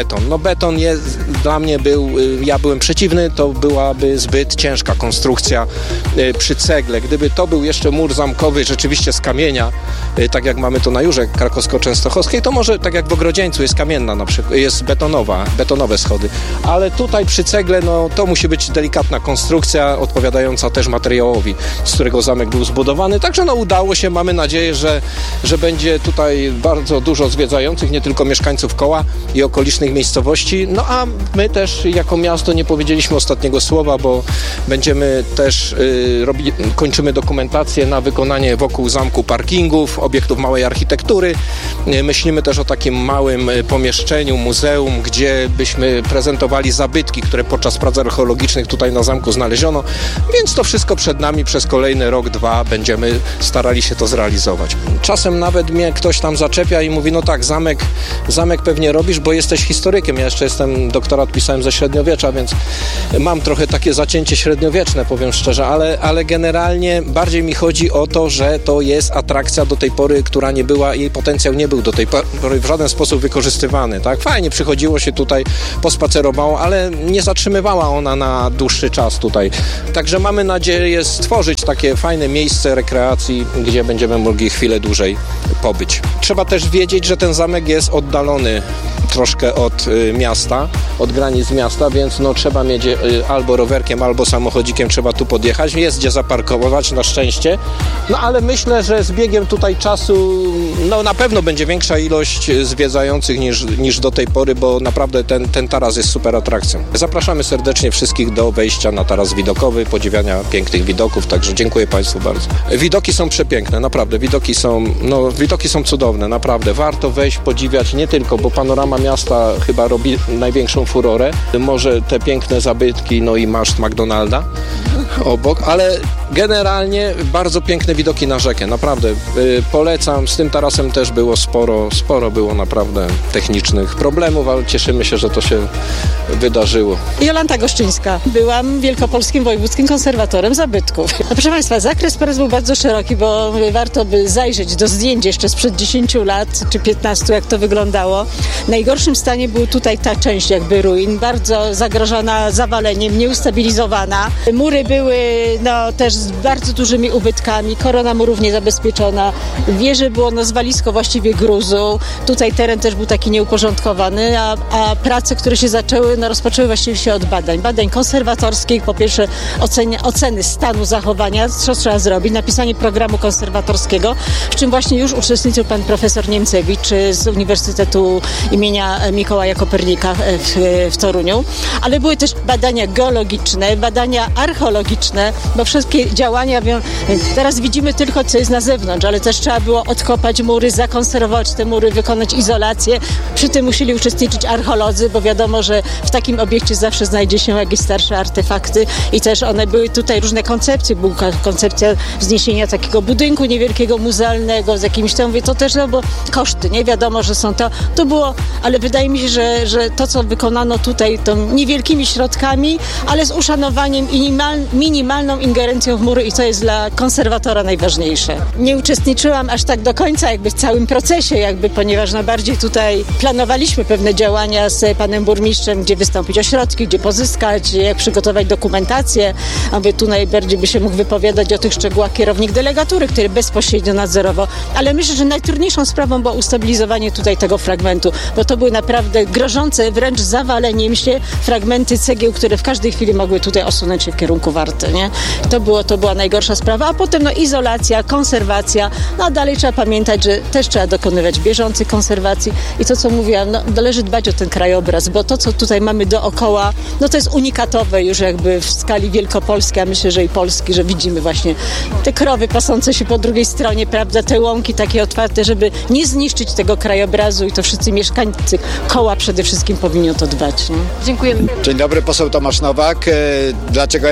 beton. No beton jest, dla mnie był, ja byłem przeciwny, to byłaby zbyt ciężka konstrukcja przy cegle. Gdyby to był jeszcze mur zamkowy, rzeczywiście z kamienia, tak jak mamy to na Jurze Krakowsko-Częstochowskiej, to może tak jak w Ogrodzieńcu jest kamienna na przykład, jest betonowa, betonowe schody. Ale tutaj przy cegle, no to musi być delikatna konstrukcja, odpowiadająca też materiałowi, z którego zamek był zbudowany. Także no udało się, mamy nadzieję, że, że będzie tutaj bardzo dużo zwiedzających, nie tylko mieszkańców Koła i okolicznych miejscowości. No a my też jako miasto nie powiedzieliśmy ostatniego słowa, bo będziemy też y, robi, kończymy dokumentację na wykonanie wokół zamku parkingów, obiektów małej architektury. Y, myślimy też o takim małym y, pomieszczeniu, muzeum, gdzie byśmy prezentowali zabytki, które podczas prac archeologicznych tutaj na zamku znaleziono, więc to wszystko przed nami przez kolejny rok, dwa będziemy starali się to zrealizować. Czasem nawet mnie ktoś tam zaczepia i mówi, no tak, zamek, zamek pewnie robisz, bo jesteś historykiem. Ja jeszcze jestem, doktorat pisałem ze średniowiecza, więc mam trochę takie zacięcie średniowieczne, powiem szczerze, ale, ale generalnie bardziej mi chodzi o to, że to jest atrakcja do tej pory, która nie była, jej potencjał nie był do tej pory w żaden sposób wykorzystywany, tak? Fajnie przychodziło się tutaj, pospacerowało, ale nie zatrzymywała ona na dłuższy czas tutaj. Także mamy nadzieję stworzyć takie fajne miejsce rekreacji, gdzie będziemy mogli chwilę dłużej pobyć. Trzeba też wiedzieć, że ten zamek jest oddalony troszkę od y, miasta, od granic miasta, więc no trzeba mieć y, albo rowerkiem, albo samochodzikiem trzeba tu podjechać. Jest gdzie zaparkować, na szczęście. No ale myślę, że z biegiem tutaj czasu no na pewno będzie większa ilość zwiedzających niż, niż do tej pory, bo naprawdę ten, ten taras jest super atrakcją. Zapraszamy serdecznie wszystkich do wejścia na taras widokowy, podziwiania pięknych widoków, także dziękuję Państwu bardzo. Widoki są przepiękne, naprawdę. Widoki są, no, widoki są cudowne, naprawdę. Warto wejść, podziwiać nie tylko, bo panorama miasta chyba robi największą furorę. Może te piękne zabytki, no i maszt McDonalda obok, ale generalnie bardzo piękne widoki na rzekę, naprawdę. Yy, polecam, z tym tarasem też było sporo, sporo było naprawdę technicznych problemów, ale cieszymy się, że to się wydarzyło. Jolanta Goszczyńska. Byłam wielkopolskim wojewódzkim konserwatorem zabytków. No, proszę Państwa, zakres prac był bardzo szeroki, bo warto by zajrzeć do zdjęć jeszcze sprzed dziesięciu lat czy piętnastu, jak to wyglądało. W najgorszym stanie był tutaj ta część jakby ruin, bardzo zagrożona zawaleniem, nieustabilizowana. Mury były no, też z bardzo dużymi ubytkami, korona murów niezabezpieczona, wieże było no, zwalisko właściwie gruzu. Tutaj teren też był taki nieuporządkowany, a, a prace, które się zaczęły, no, rozpoczęły właściwie się od badań. Badań konserwatorskich, po pierwsze oceny, oceny stanu zachowania, co trzeba zrobić, napisanie programu konserwatorskiego, w czym właśnie już uczestniczył pan profesor Niemcewicz z Uniwersytetu imienia Mikołaja Kopernika w, w Toruniu, ale były też badania geologiczne, badania archeologiczne, bo wszystkie działania, teraz widzimy tylko, co jest na zewnątrz, ale też trzeba było odkopać mury, zakonserwować te mury, wykonać izolację. Przy tym musieli uczestniczyć archeolodzy, bo wiadomo, że w takim obiekcie zawsze znajdzie się jakieś starsze artefakty i też one były tutaj różne koncepcje. Była koncepcja wzniesienia takiego budynku niewielkiego, muzealnego z jakimś tam, mówię, to też, no bo koszty, nie wiadomo, że są to, to było, ale wydaje mi się, że, że to, co wykonano tutaj, to niewielkimi środkami, ale z uszanowaniem i minimal, minimalną ingerencją w mury i to jest dla konserwatora najważniejsze. Nie uczestniczyłam aż tak do końca jakby w całym procesie, jakby, ponieważ no bardziej tutaj planowaliśmy pewne działania z panem burmistrzem, gdzie wystąpić o środki, gdzie pozyskać, jak przygotować dokumentację, aby tu najbardziej by się mógł wypowiadać o tych szczegółach kierownik delegatury, który bezpośrednio nadzorował, ale myślę, że najtrudniejszą sprawą było ustabilizowanie tutaj tego fragmentu, bo to były naprawdę grożące wręcz zawaleniem się fragmenty cegieł, które w każdej chwili mogły tutaj osunąć się w kierunku Warty, nie? To było, to była najgorsza sprawa, a potem no izolacja, konserwacja, no a dalej trzeba pamiętać, że też trzeba dokonywać bieżących konserwacji i to, co mówiłam, no należy dbać o ten krajobraz, bo to, co tutaj mamy dookoła, no to jest unikatowe już jakby w skali wielkopolskiej, a myślę, że i Polski, że widzimy właśnie te krowy pasące się po drugiej stronie, prawda, te łąki takie otwarte, żeby nie zniszczyć tego krajobrazu i to wszyscy mieszkańcy Koła przede wszystkim powinni o to dbać. Nie? Dziękujemy. Dzień dobry, poseł Tomasz Nowak. Dlaczego jestem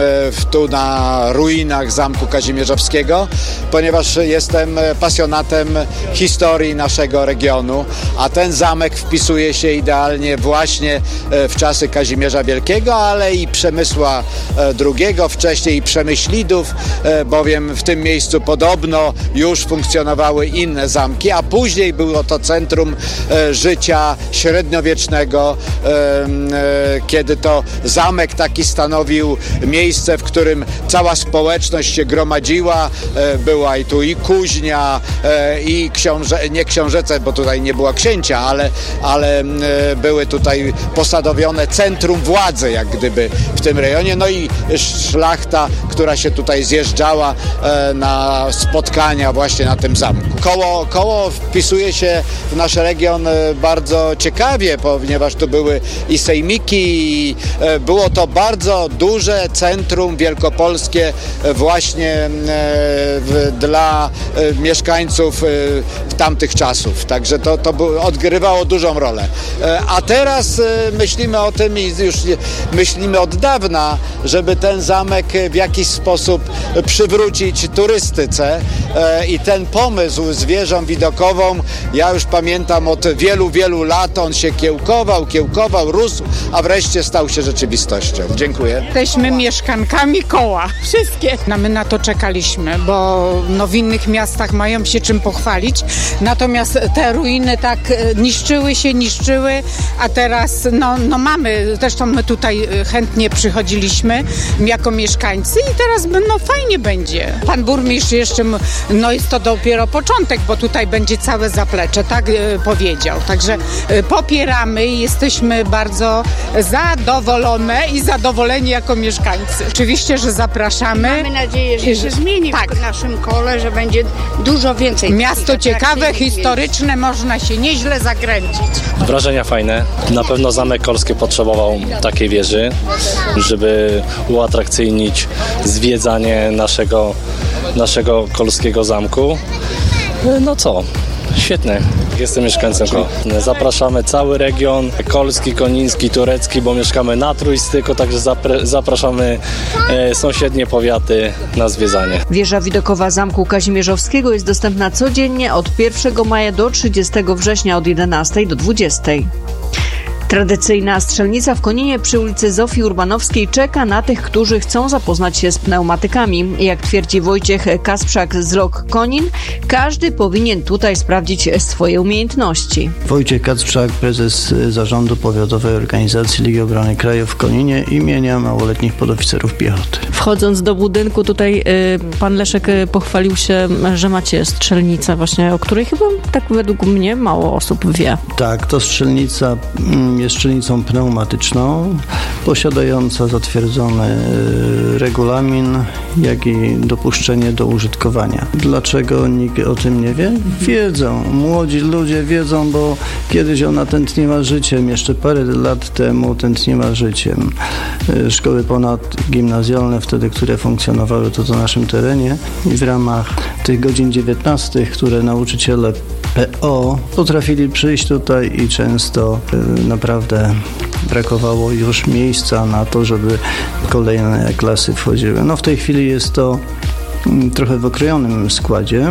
w, tu na ruinach Zamku Kazimierzowskiego, ponieważ jestem pasjonatem historii naszego regionu, a ten zamek wpisuje się idealnie właśnie w czasy Kazimierza Wielkiego, ale i Przemysła drugiego, wcześniej i Przemyślidów, bowiem w tym miejscu podobno już funkcjonowały inne zamki, a później było to centrum życia średniowiecznego, kiedy to zamek taki stanowił miejsce, w którym cała społeczność się gromadziła. Była i tu i kuźnia, i książę, nie książęce, bo tutaj nie była księcia, ale, ale były tutaj posadowione centrum władzy, jak gdyby w tym rejonie. No i szlachta, która się tutaj zjeżdżała na spotkania właśnie na tym zamku. Koło, koło wpisuje się w nasz region bardzo ciekawie, ponieważ tu były i sejmiki, i było to bardzo duże centrum wielkopolskie właśnie dla mieszkańców tamtych czasów. Także to, to odgrywało dużą rolę. A teraz myślimy o tym i już myślimy od dawna, żeby ten zamek w jakiś sposób przywrócić turystyce i ten pomysł z wieżą widokową, ja już pamiętam od wielu, wielu lat, on się kiełkował, kiełkował, rósł, a wreszcie stał się rzeczywistością. Dziękuję. Jesteśmy mieszkankami Koła. Wszystkie. No my na to czekaliśmy, bo no w innych miastach mają się czym pochwalić. Natomiast te ruiny tak niszczyły się, niszczyły, a teraz no, no mamy, zresztą my tutaj chętnie przychodziliśmy jako mieszkańcy i teraz no fajnie będzie. Pan burmistrz jeszcze, no jest to dopiero początek, bo tutaj będzie całe zaplecze, tak powiedział. Także popieramy i jesteśmy bardzo zadowolone i zadowoleni jako mieszkańcy. Oczywiście, że zapraszamy. Mamy nadzieję, że się zmieni tak. w naszym kole, że będzie dużo więcej. Miasto ciekawe, historyczne, można się nieźle zakręcić. Wrażenia fajne. Na pewno Zamek Kolski potrzebował takiej wieży, żeby uatrakcyjnić zwiedzanie naszego, naszego kolskiego zamku. No co? Świetne. Jestem mieszkańcem Koła. Zapraszamy cały region, kolski, koniński, turecki, bo mieszkamy na Trójstyku, także zapraszamy e, sąsiednie powiaty na zwiedzanie. Wieża widokowa Zamku Kazimierzowskiego jest dostępna codziennie od pierwszego maja do trzydziestego września od jedenastej do dwudziestej. Tradycyjna strzelnica w Koninie przy ulicy Zofii Urbanowskiej czeka na tych, którzy chcą zapoznać się z pneumatykami. Jak twierdzi Wojciech Kasprzak z Lok Konin, każdy powinien tutaj sprawdzić swoje umiejętności. Wojciech Kasprzak, prezes Zarządu Powiatowej Organizacji Ligi Obrony Kraju w Koninie imienia małoletnich podoficerów piechoty. Wchodząc do budynku tutaj y, pan Leszek y, pochwalił się, że macie strzelnicę właśnie, o której chyba tak według mnie mało osób wie. Tak, to strzelnica jest strzelnicą pneumatyczną, posiadająca zatwierdzony regulamin, jak i dopuszczenie do użytkowania. Dlaczego nikt o tym nie wie? Wiedzą. Młodzi ludzie wiedzą, bo kiedyś ona tętniła życiem. Jeszcze parę lat temu tętniła życiem. Szkoły ponadgimnazjalne wtedy, które funkcjonowały tu na naszym terenie i w ramach tych godzin dziewiętnastych, które nauczyciele P O potrafili przyjść tutaj i często y, naprawdę brakowało już miejsca na to, żeby kolejne klasy wchodziły. No w tej chwili jest to y, trochę w okrojonym składzie,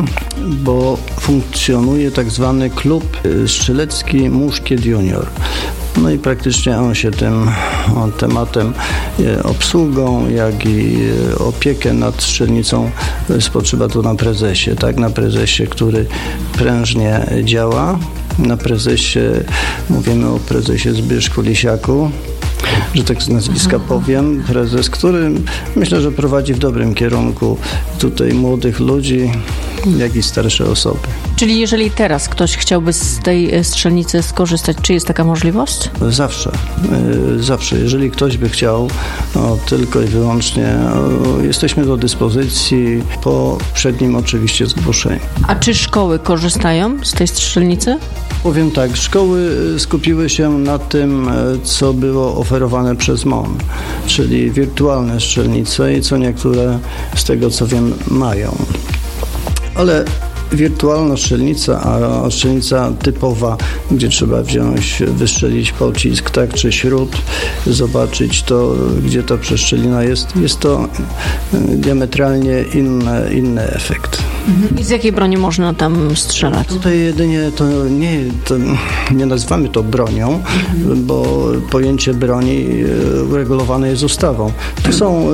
bo funkcjonuje tak zwany klub y, strzelecki Muszkiet Junior. No i praktycznie on się tym on, tematem e, obsługą, jak i e, opiekę nad strzelnicą e, spoczywa tu na prezesie, tak, na prezesie, który prężnie działa. Na prezesie, mówimy o prezesie Zbyszku Lisiaku, że tak z nazwiska powiem, prezes, który myślę, że prowadzi w dobrym kierunku tutaj młodych ludzi, jak i starsze osoby. Czyli jeżeli teraz ktoś chciałby z tej strzelnicy skorzystać, czy jest taka możliwość? Zawsze. Zawsze. Jeżeli ktoś by chciał, no, tylko i wyłącznie no, jesteśmy do dyspozycji po przednim oczywiście zgłoszeniu. A czy szkoły korzystają z tej strzelnicy? Powiem tak, szkoły skupiły się na tym, co było oferowane przez M O N, czyli wirtualne strzelnice i co niektóre z tego co wiem mają. Ale wirtualna strzelnica, a strzelnica typowa, gdzie trzeba wziąć, wystrzelić pocisk, tak, czy śrut, zobaczyć to, gdzie ta przeszczelina jest, jest to diametralnie inny, inny efekt. I z jakiej broni można tam strzelać? Tutaj jedynie to nie, to nie nazywamy to bronią, mhm. bo pojęcie broni uregulowane jest ustawą. To są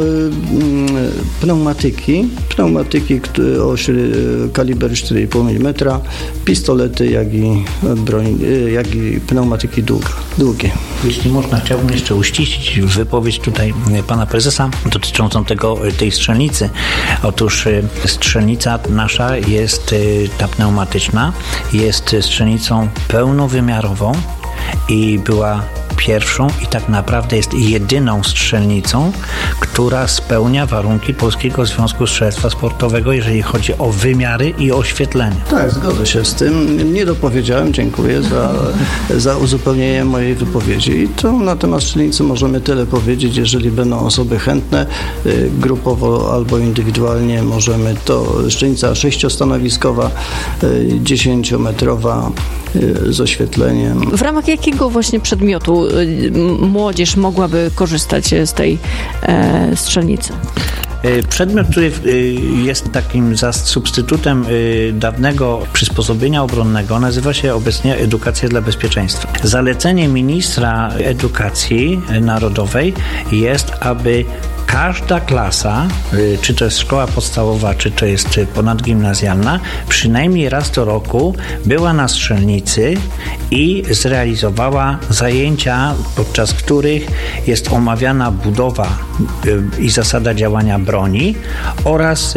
y, pneumatyki, pneumatyki o kaliber cztery i pół milimetra, pistolety, jak i broń, jak i pneumatyki długa, długie. Jeśli można, chciałbym jeszcze uściślić wypowiedź tutaj pana prezesa dotyczącą tego, tej strzelnicy. Otóż strzelnica nasza jest, ta pneumatyczna, jest strzelnicą pełnowymiarową i była pierwszą i tak naprawdę jest jedyną strzelnicą, która spełnia warunki Polskiego Związku Strzelectwa Sportowego, jeżeli chodzi o wymiary i oświetlenie. Tak, zgodzę się z tym. Nie dopowiedziałem, dziękuję za, za uzupełnienie mojej wypowiedzi. I to na temat strzelnicy możemy tyle powiedzieć, jeżeli będą osoby chętne, grupowo albo indywidualnie możemy, to strzelnica sześciostanowiskowa, dziesięciometrowa, z oświetleniem. W ramach jakiego właśnie przedmiotu młodzież mogłaby korzystać z tej e, strzelnicy? Przedmiot, który jest takim substytutem dawnego przysposobienia obronnego, nazywa się obecnie Edukacja dla Bezpieczeństwa. Zalecenie ministra edukacji narodowej jest, aby każda klasa, czy to jest szkoła podstawowa, czy to jest ponadgimnazjalna, przynajmniej raz do roku była na strzelnicy i zrealizowała zajęcia, podczas których jest omawiana budowa i zasada działania broni oraz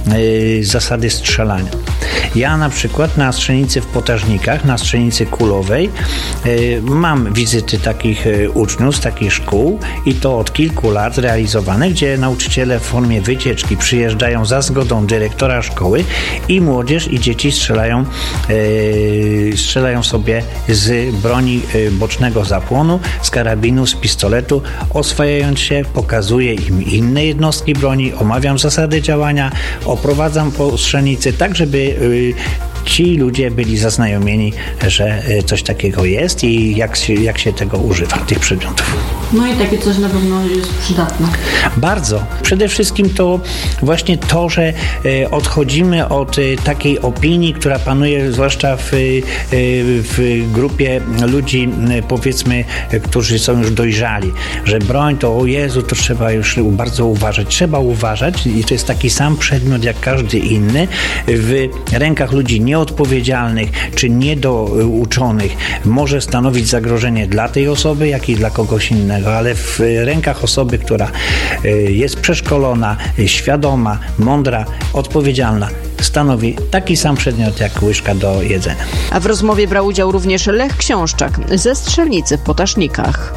zasady strzelania. Ja na przykład na strzelnicy w Potażnikach, na strzelnicy kulowej mam wizyty takich uczniów z takich szkół i to od kilku lat realizowane, gdzie nauczyciele w formie wycieczki przyjeżdżają za zgodą dyrektora szkoły i młodzież i dzieci strzelają, strzelają sobie z broni bocznego zapłonu, z karabinu, z pistoletu, oswajając się, pokazuję im inne jednostki broni, omawiam zasady działania, oprowadzam po strzelnicy, tak żeby ci ludzie byli zaznajomieni, że coś takiego jest i jak się, jak się tego używa, tych przedmiotów. No i takie coś na pewno jest przydatne. Bardzo. Przede wszystkim to właśnie to, że odchodzimy od takiej opinii, która panuje zwłaszcza w, w grupie ludzi, powiedzmy, którzy są już dojrzali, że broń to o Jezu, to trzeba już bardzo uważać. Trzeba uważać i to jest taki sam przedmiot jak każdy inny. W rękach ludzi nieodpowiedzialnych czy niedouczonych może stanowić zagrożenie dla tej osoby, jak i dla kogoś innego, ale w rękach osoby, która jest przeszkolona, świadoma, mądra, odpowiedzialna, stanowi taki sam przedmiot jak łyżka do jedzenia. A w rozmowie brał udział również Lech Książczak ze strzelnicy w Potasznikach.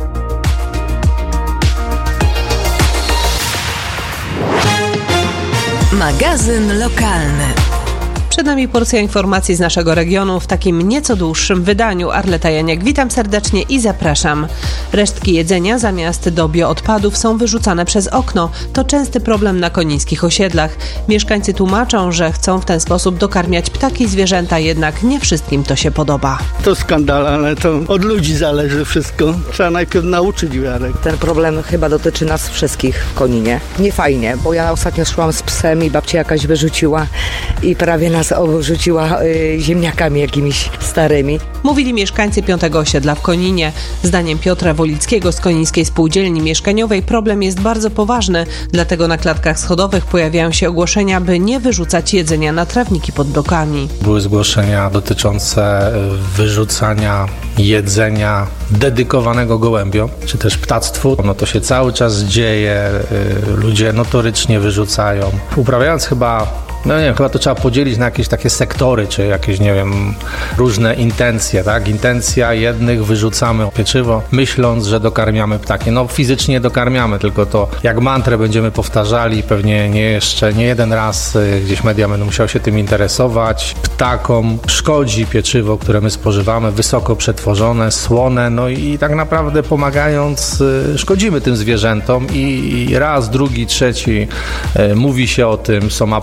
Magazyn lokalny. Przed nami porcja informacji z naszego regionu w takim nieco dłuższym wydaniu. Arleta Janiak, witam serdecznie i zapraszam. Resztki jedzenia zamiast do bioodpadów są wyrzucane przez okno. To częsty problem na konińskich osiedlach. Mieszkańcy tłumaczą, że chcą w ten sposób dokarmiać ptaki i zwierzęta, jednak nie wszystkim to się podoba. To skandal, ale to od ludzi zależy wszystko. Trzeba najpierw nauczyć wiarę. Ten problem chyba dotyczy nas wszystkich w Koninie. Nie fajnie, bo ja ostatnio szłam z psem i babcia jakaś wyrzuciła i prawie nas obrzuciła y, ziemniakami jakimiś starymi. Mówili mieszkańcy piątego osiedla w Koninie. Zdaniem Piotra Wolickiego z Konińskiej Spółdzielni Mieszkaniowej problem jest bardzo poważny, dlatego na klatkach schodowych pojawiają się ogłoszenia, by nie wyrzucać jedzenia na trawniki pod blokami. Były zgłoszenia dotyczące wyrzucania jedzenia dedykowanego gołębiom, czy też ptactwu. No to się cały czas dzieje, ludzie notorycznie wyrzucają. Uprawiając chyba No nie wiem, chyba to trzeba podzielić na jakieś takie sektory, czy jakieś, nie wiem, różne intencje, tak? Intencja jednych, wyrzucamy pieczywo, myśląc, że dokarmiamy ptaki. No fizycznie dokarmiamy, tylko to jak mantrę będziemy powtarzali, pewnie nie jeszcze, nie jeden raz gdzieś media będą musiały się tym interesować. Ptakom szkodzi pieczywo, które my spożywamy, wysoko przetworzone, słone, no i tak naprawdę pomagając szkodzimy tym zwierzętom i raz, drugi, trzeci mówi się o tym, są apele w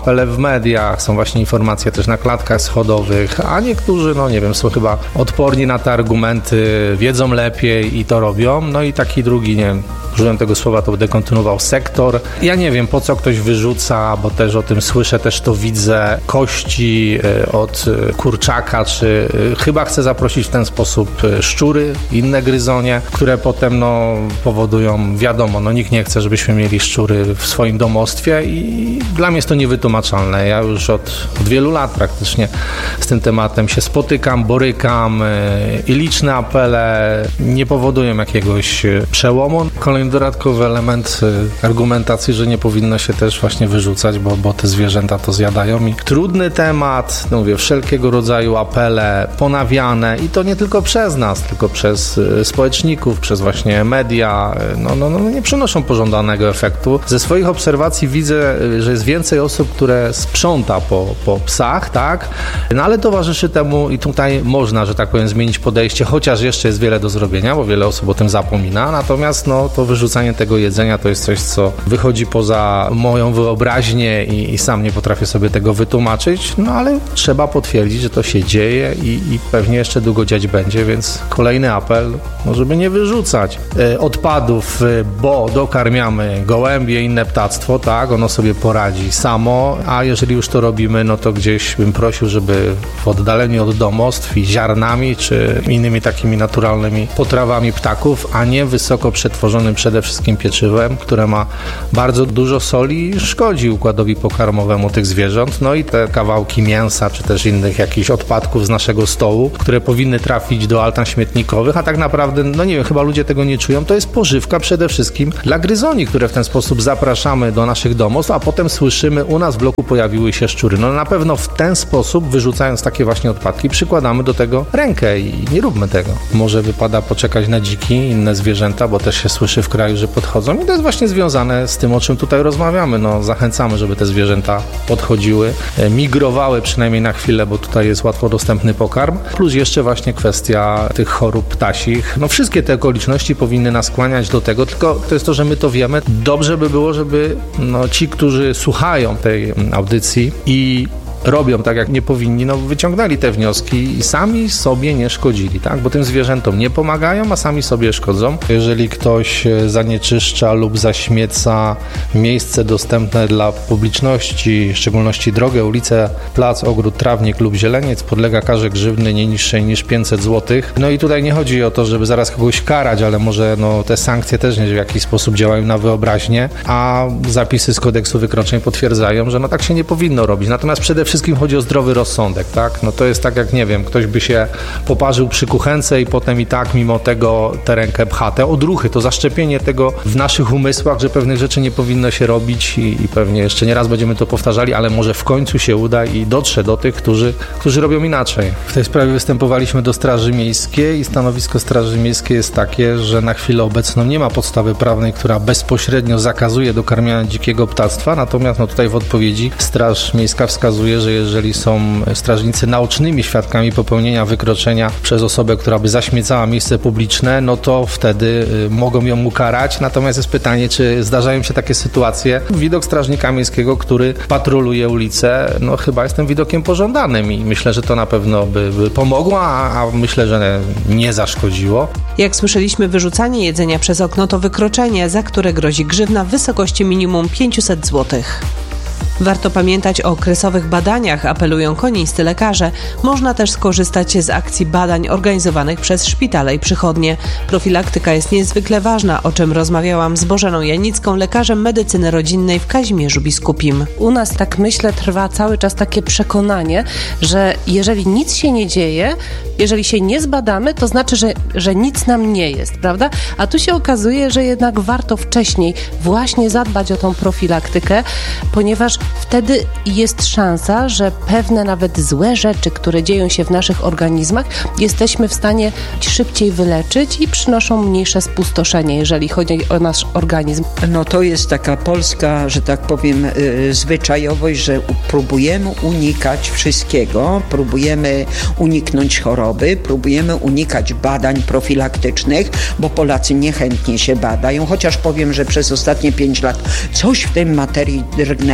mediach, są właśnie informacje też na klatkach schodowych, a niektórzy, no nie wiem, są chyba odporni na te argumenty, wiedzą lepiej i to robią. No i taki drugi, nie wiem, użyłem tego słowa, to będę kontynuował, sektor. Ja nie wiem, po co ktoś wyrzuca, bo też o tym słyszę, też to widzę, kości od kurczaka, czy chyba chce zaprosić w ten sposób szczury, inne gryzonie, które potem no, powodują, wiadomo, no nikt nie chce, żebyśmy mieli szczury w swoim domostwie i dla mnie jest to niewytłumaczalne. Ja już od, od wielu lat praktycznie z tym tematem się spotykam, borykam i liczne apele nie powodują jakiegoś przełomu. Kolejny dodatkowy element argumentacji, że nie powinno się też właśnie wyrzucać, bo, bo te zwierzęta to zjadają. I trudny temat, no mówię, wszelkiego rodzaju apele ponawiane i to nie tylko przez nas, tylko przez społeczników, przez właśnie media, no, no, no nie przynoszą pożądanego efektu. Ze swoich obserwacji widzę, że jest więcej osób, które sprząta po, po psach, tak? No ale towarzyszy temu i tutaj można, że tak powiem, zmienić podejście, chociaż jeszcze jest wiele do zrobienia, bo wiele osób o tym zapomina, natomiast no to wyrzucanie tego jedzenia to jest coś, co wychodzi poza moją wyobraźnię i, i sam nie potrafię sobie tego wytłumaczyć, no ale trzeba potwierdzić, że to się dzieje i, i pewnie jeszcze długo dziać będzie, więc kolejny apel, no żeby nie wyrzucać e, odpadów, e, bo dokarmiamy gołębie, inne ptactwo, tak, ono sobie poradzi samo, a jeżeli już to robimy, no to gdzieś bym prosił, żeby w oddaleniu od domostw i ziarnami, czy innymi takimi naturalnymi potrawami ptaków, a nie wysoko przetworzonym przede wszystkim pieczywem, które ma bardzo dużo soli i szkodzi układowi pokarmowemu tych zwierząt. No i te kawałki mięsa, czy też innych jakichś odpadków z naszego stołu, które powinny trafić do altan śmietnikowych, a tak naprawdę, no nie wiem, chyba ludzie tego nie czują, to jest pożywka przede wszystkim dla gryzoni, które w ten sposób zapraszamy do naszych domostw, a potem słyszymy, u nas w bloku pojawiły się szczury. No na pewno w ten sposób, wyrzucając takie właśnie odpadki, przykładamy do tego rękę i nie róbmy tego. Może wypada poczekać na dziki, inne zwierzęta, bo też się słyszy w kraju, że podchodzą i to jest właśnie związane z tym, o czym tutaj rozmawiamy. No zachęcamy, żeby te zwierzęta podchodziły, migrowały przynajmniej na chwilę, bo tutaj jest łatwo dostępny pokarm, plus jeszcze właśnie kwestia tych chorób ptasich. No wszystkie te okoliczności powinny nas skłaniać do tego, tylko to jest to, że my to wiemy. Dobrze by było, żeby no, ci, którzy słuchają tej audycji i robią tak, jak nie powinni, no wyciągnęli te wnioski i sami sobie nie szkodzili, tak? Bo tym zwierzętom nie pomagają, a sami sobie szkodzą. Jeżeli ktoś zanieczyszcza lub zaśmieca miejsce dostępne dla publiczności, w szczególności drogę, ulicę, plac, ogród, trawnik lub zieleniec, podlega karze grzywny nie niższej niż pięćset złotych. No i tutaj nie chodzi o to, żeby zaraz kogoś karać, ale może no, te sankcje też nie w jakiś sposób działają na wyobraźnię, a zapisy z kodeksu wykroczeń potwierdzają, że no tak się nie powinno robić. Natomiast przede wszystkim chodzi o zdrowy rozsądek, tak? No to jest tak jak, nie wiem, ktoś by się poparzył przy kuchence i potem i tak mimo tego tę rękę pcha. Te odruchy, to zaszczepienie tego w naszych umysłach, że pewnych rzeczy nie powinno się robić i, i pewnie jeszcze nie raz będziemy to powtarzali, ale może w końcu się uda i dotrze do tych, którzy, którzy robią inaczej. W tej sprawie występowaliśmy do Straży Miejskiej i stanowisko Straży Miejskiej jest takie, że na chwilę obecną nie ma podstawy prawnej, która bezpośrednio zakazuje dokarmiania dzikiego ptactwa, natomiast no tutaj w odpowiedzi Straż Miejska wskazuje, że jeżeli są strażnicy naocznymi świadkami popełnienia wykroczenia przez osobę, która by zaśmiecała miejsce publiczne, no to wtedy mogą ją ukarać. Natomiast jest pytanie, czy zdarzają się takie sytuacje. Widok strażnika miejskiego, który patroluje ulicę, no chyba jest tym widokiem pożądanym i myślę, że to na pewno by, by pomogło, a, a myślę, że nie zaszkodziło. Jak słyszeliśmy, wyrzucanie jedzenia przez okno to wykroczenie, za które grozi grzywna w wysokości minimum pięćset złotych. Warto pamiętać o okresowych badaniach, apelują konińscy lekarze. Można też skorzystać z akcji badań organizowanych przez szpitale i przychodnie. Profilaktyka jest niezwykle ważna, o czym rozmawiałam z Bożeną Janicką, lekarzem medycyny rodzinnej w Kazimierzu Biskupim. U nas, tak myślę, trwa cały czas takie przekonanie, że jeżeli nic się nie dzieje, jeżeli się nie zbadamy, to znaczy, że, że nic nam nie jest, prawda? A tu się okazuje, że jednak warto wcześniej właśnie zadbać o tą profilaktykę, ponieważ wtedy jest szansa, że pewne nawet złe rzeczy, które dzieją się w naszych organizmach, jesteśmy w stanie szybciej wyleczyć i przynoszą mniejsze spustoszenie, jeżeli chodzi o nasz organizm. No to jest taka polska, że tak powiem, yy, zwyczajowość, że próbujemy unikać wszystkiego, próbujemy uniknąć choroby, próbujemy unikać badań profilaktycznych, bo Polacy niechętnie się badają, chociaż powiem, że przez ostatnie pięć lat coś w tej materii drgnęło i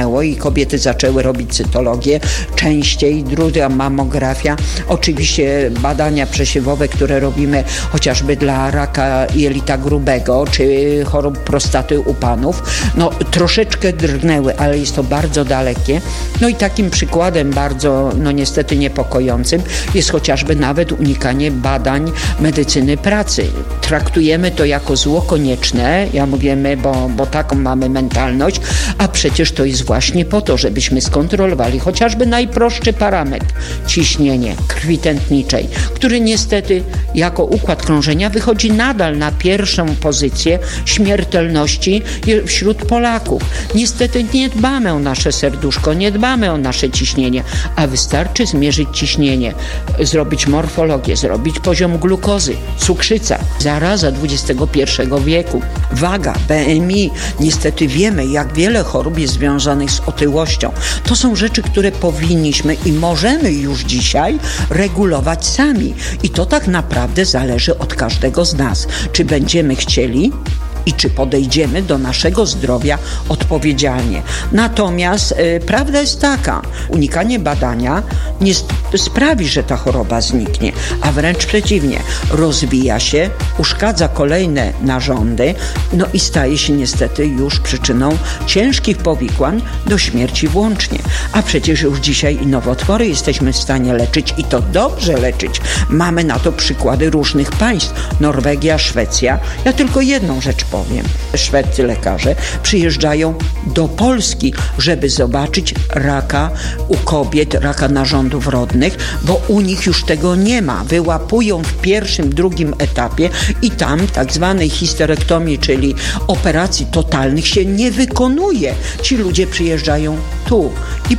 kobiety zaczęły robić cytologię częściej, druga mammografia. Oczywiście badania przesiewowe, które robimy chociażby dla raka jelita grubego, czy chorób prostaty u panów, no troszeczkę drgnęły, ale jest to bardzo dalekie. No i takim przykładem bardzo, no niestety niepokojącym jest chociażby nawet unikanie badań medycyny pracy. Traktujemy to jako zło konieczne, ja mówię my, bo, bo taką mamy mentalność, a przecież to jest właśnie po to, żebyśmy skontrolowali chociażby najprostszy parametr, ciśnienie krwi tętniczej, który niestety jako układ krążenia wychodzi nadal na pierwszą pozycję śmiertelności wśród Polaków. Niestety nie dbamy o nasze serduszko, nie dbamy o nasze ciśnienie, a wystarczy zmierzyć ciśnienie, zrobić morfologię, zrobić poziom glukozy, cukrzyca, zaraza dwudziestego pierwszego wieku, waga, B M I. Niestety wiemy, jak wiele chorób jest związanych z otyłością. To są rzeczy, które powinniśmy i możemy już dzisiaj regulować sami. I to tak naprawdę zależy od każdego z nas. Czy będziemy chcieli i czy podejdziemy do naszego zdrowia odpowiedzialnie. Natomiast y, prawda jest taka, unikanie badania nie sp- sprawi, że ta choroba zniknie, a wręcz przeciwnie, rozwija się, uszkadza kolejne narządy, no i staje się niestety już przyczyną ciężkich powikłań do śmierci włącznie. A przecież już dzisiaj i nowotwory jesteśmy w stanie leczyć i to dobrze leczyć. Mamy na to przykłady różnych państw. Norwegia, Szwecja. Ja tylko jedną rzecz powiem. Szwedzcy lekarze przyjeżdżają do Polski, żeby zobaczyć raka u kobiet, raka narządów rodnych, bo u nich już tego nie ma. Wyłapują w pierwszym, drugim etapie i tam tak zwanej histerektomii, czyli operacji totalnych się nie wykonuje. Ci ludzie przyjeżdżają tu i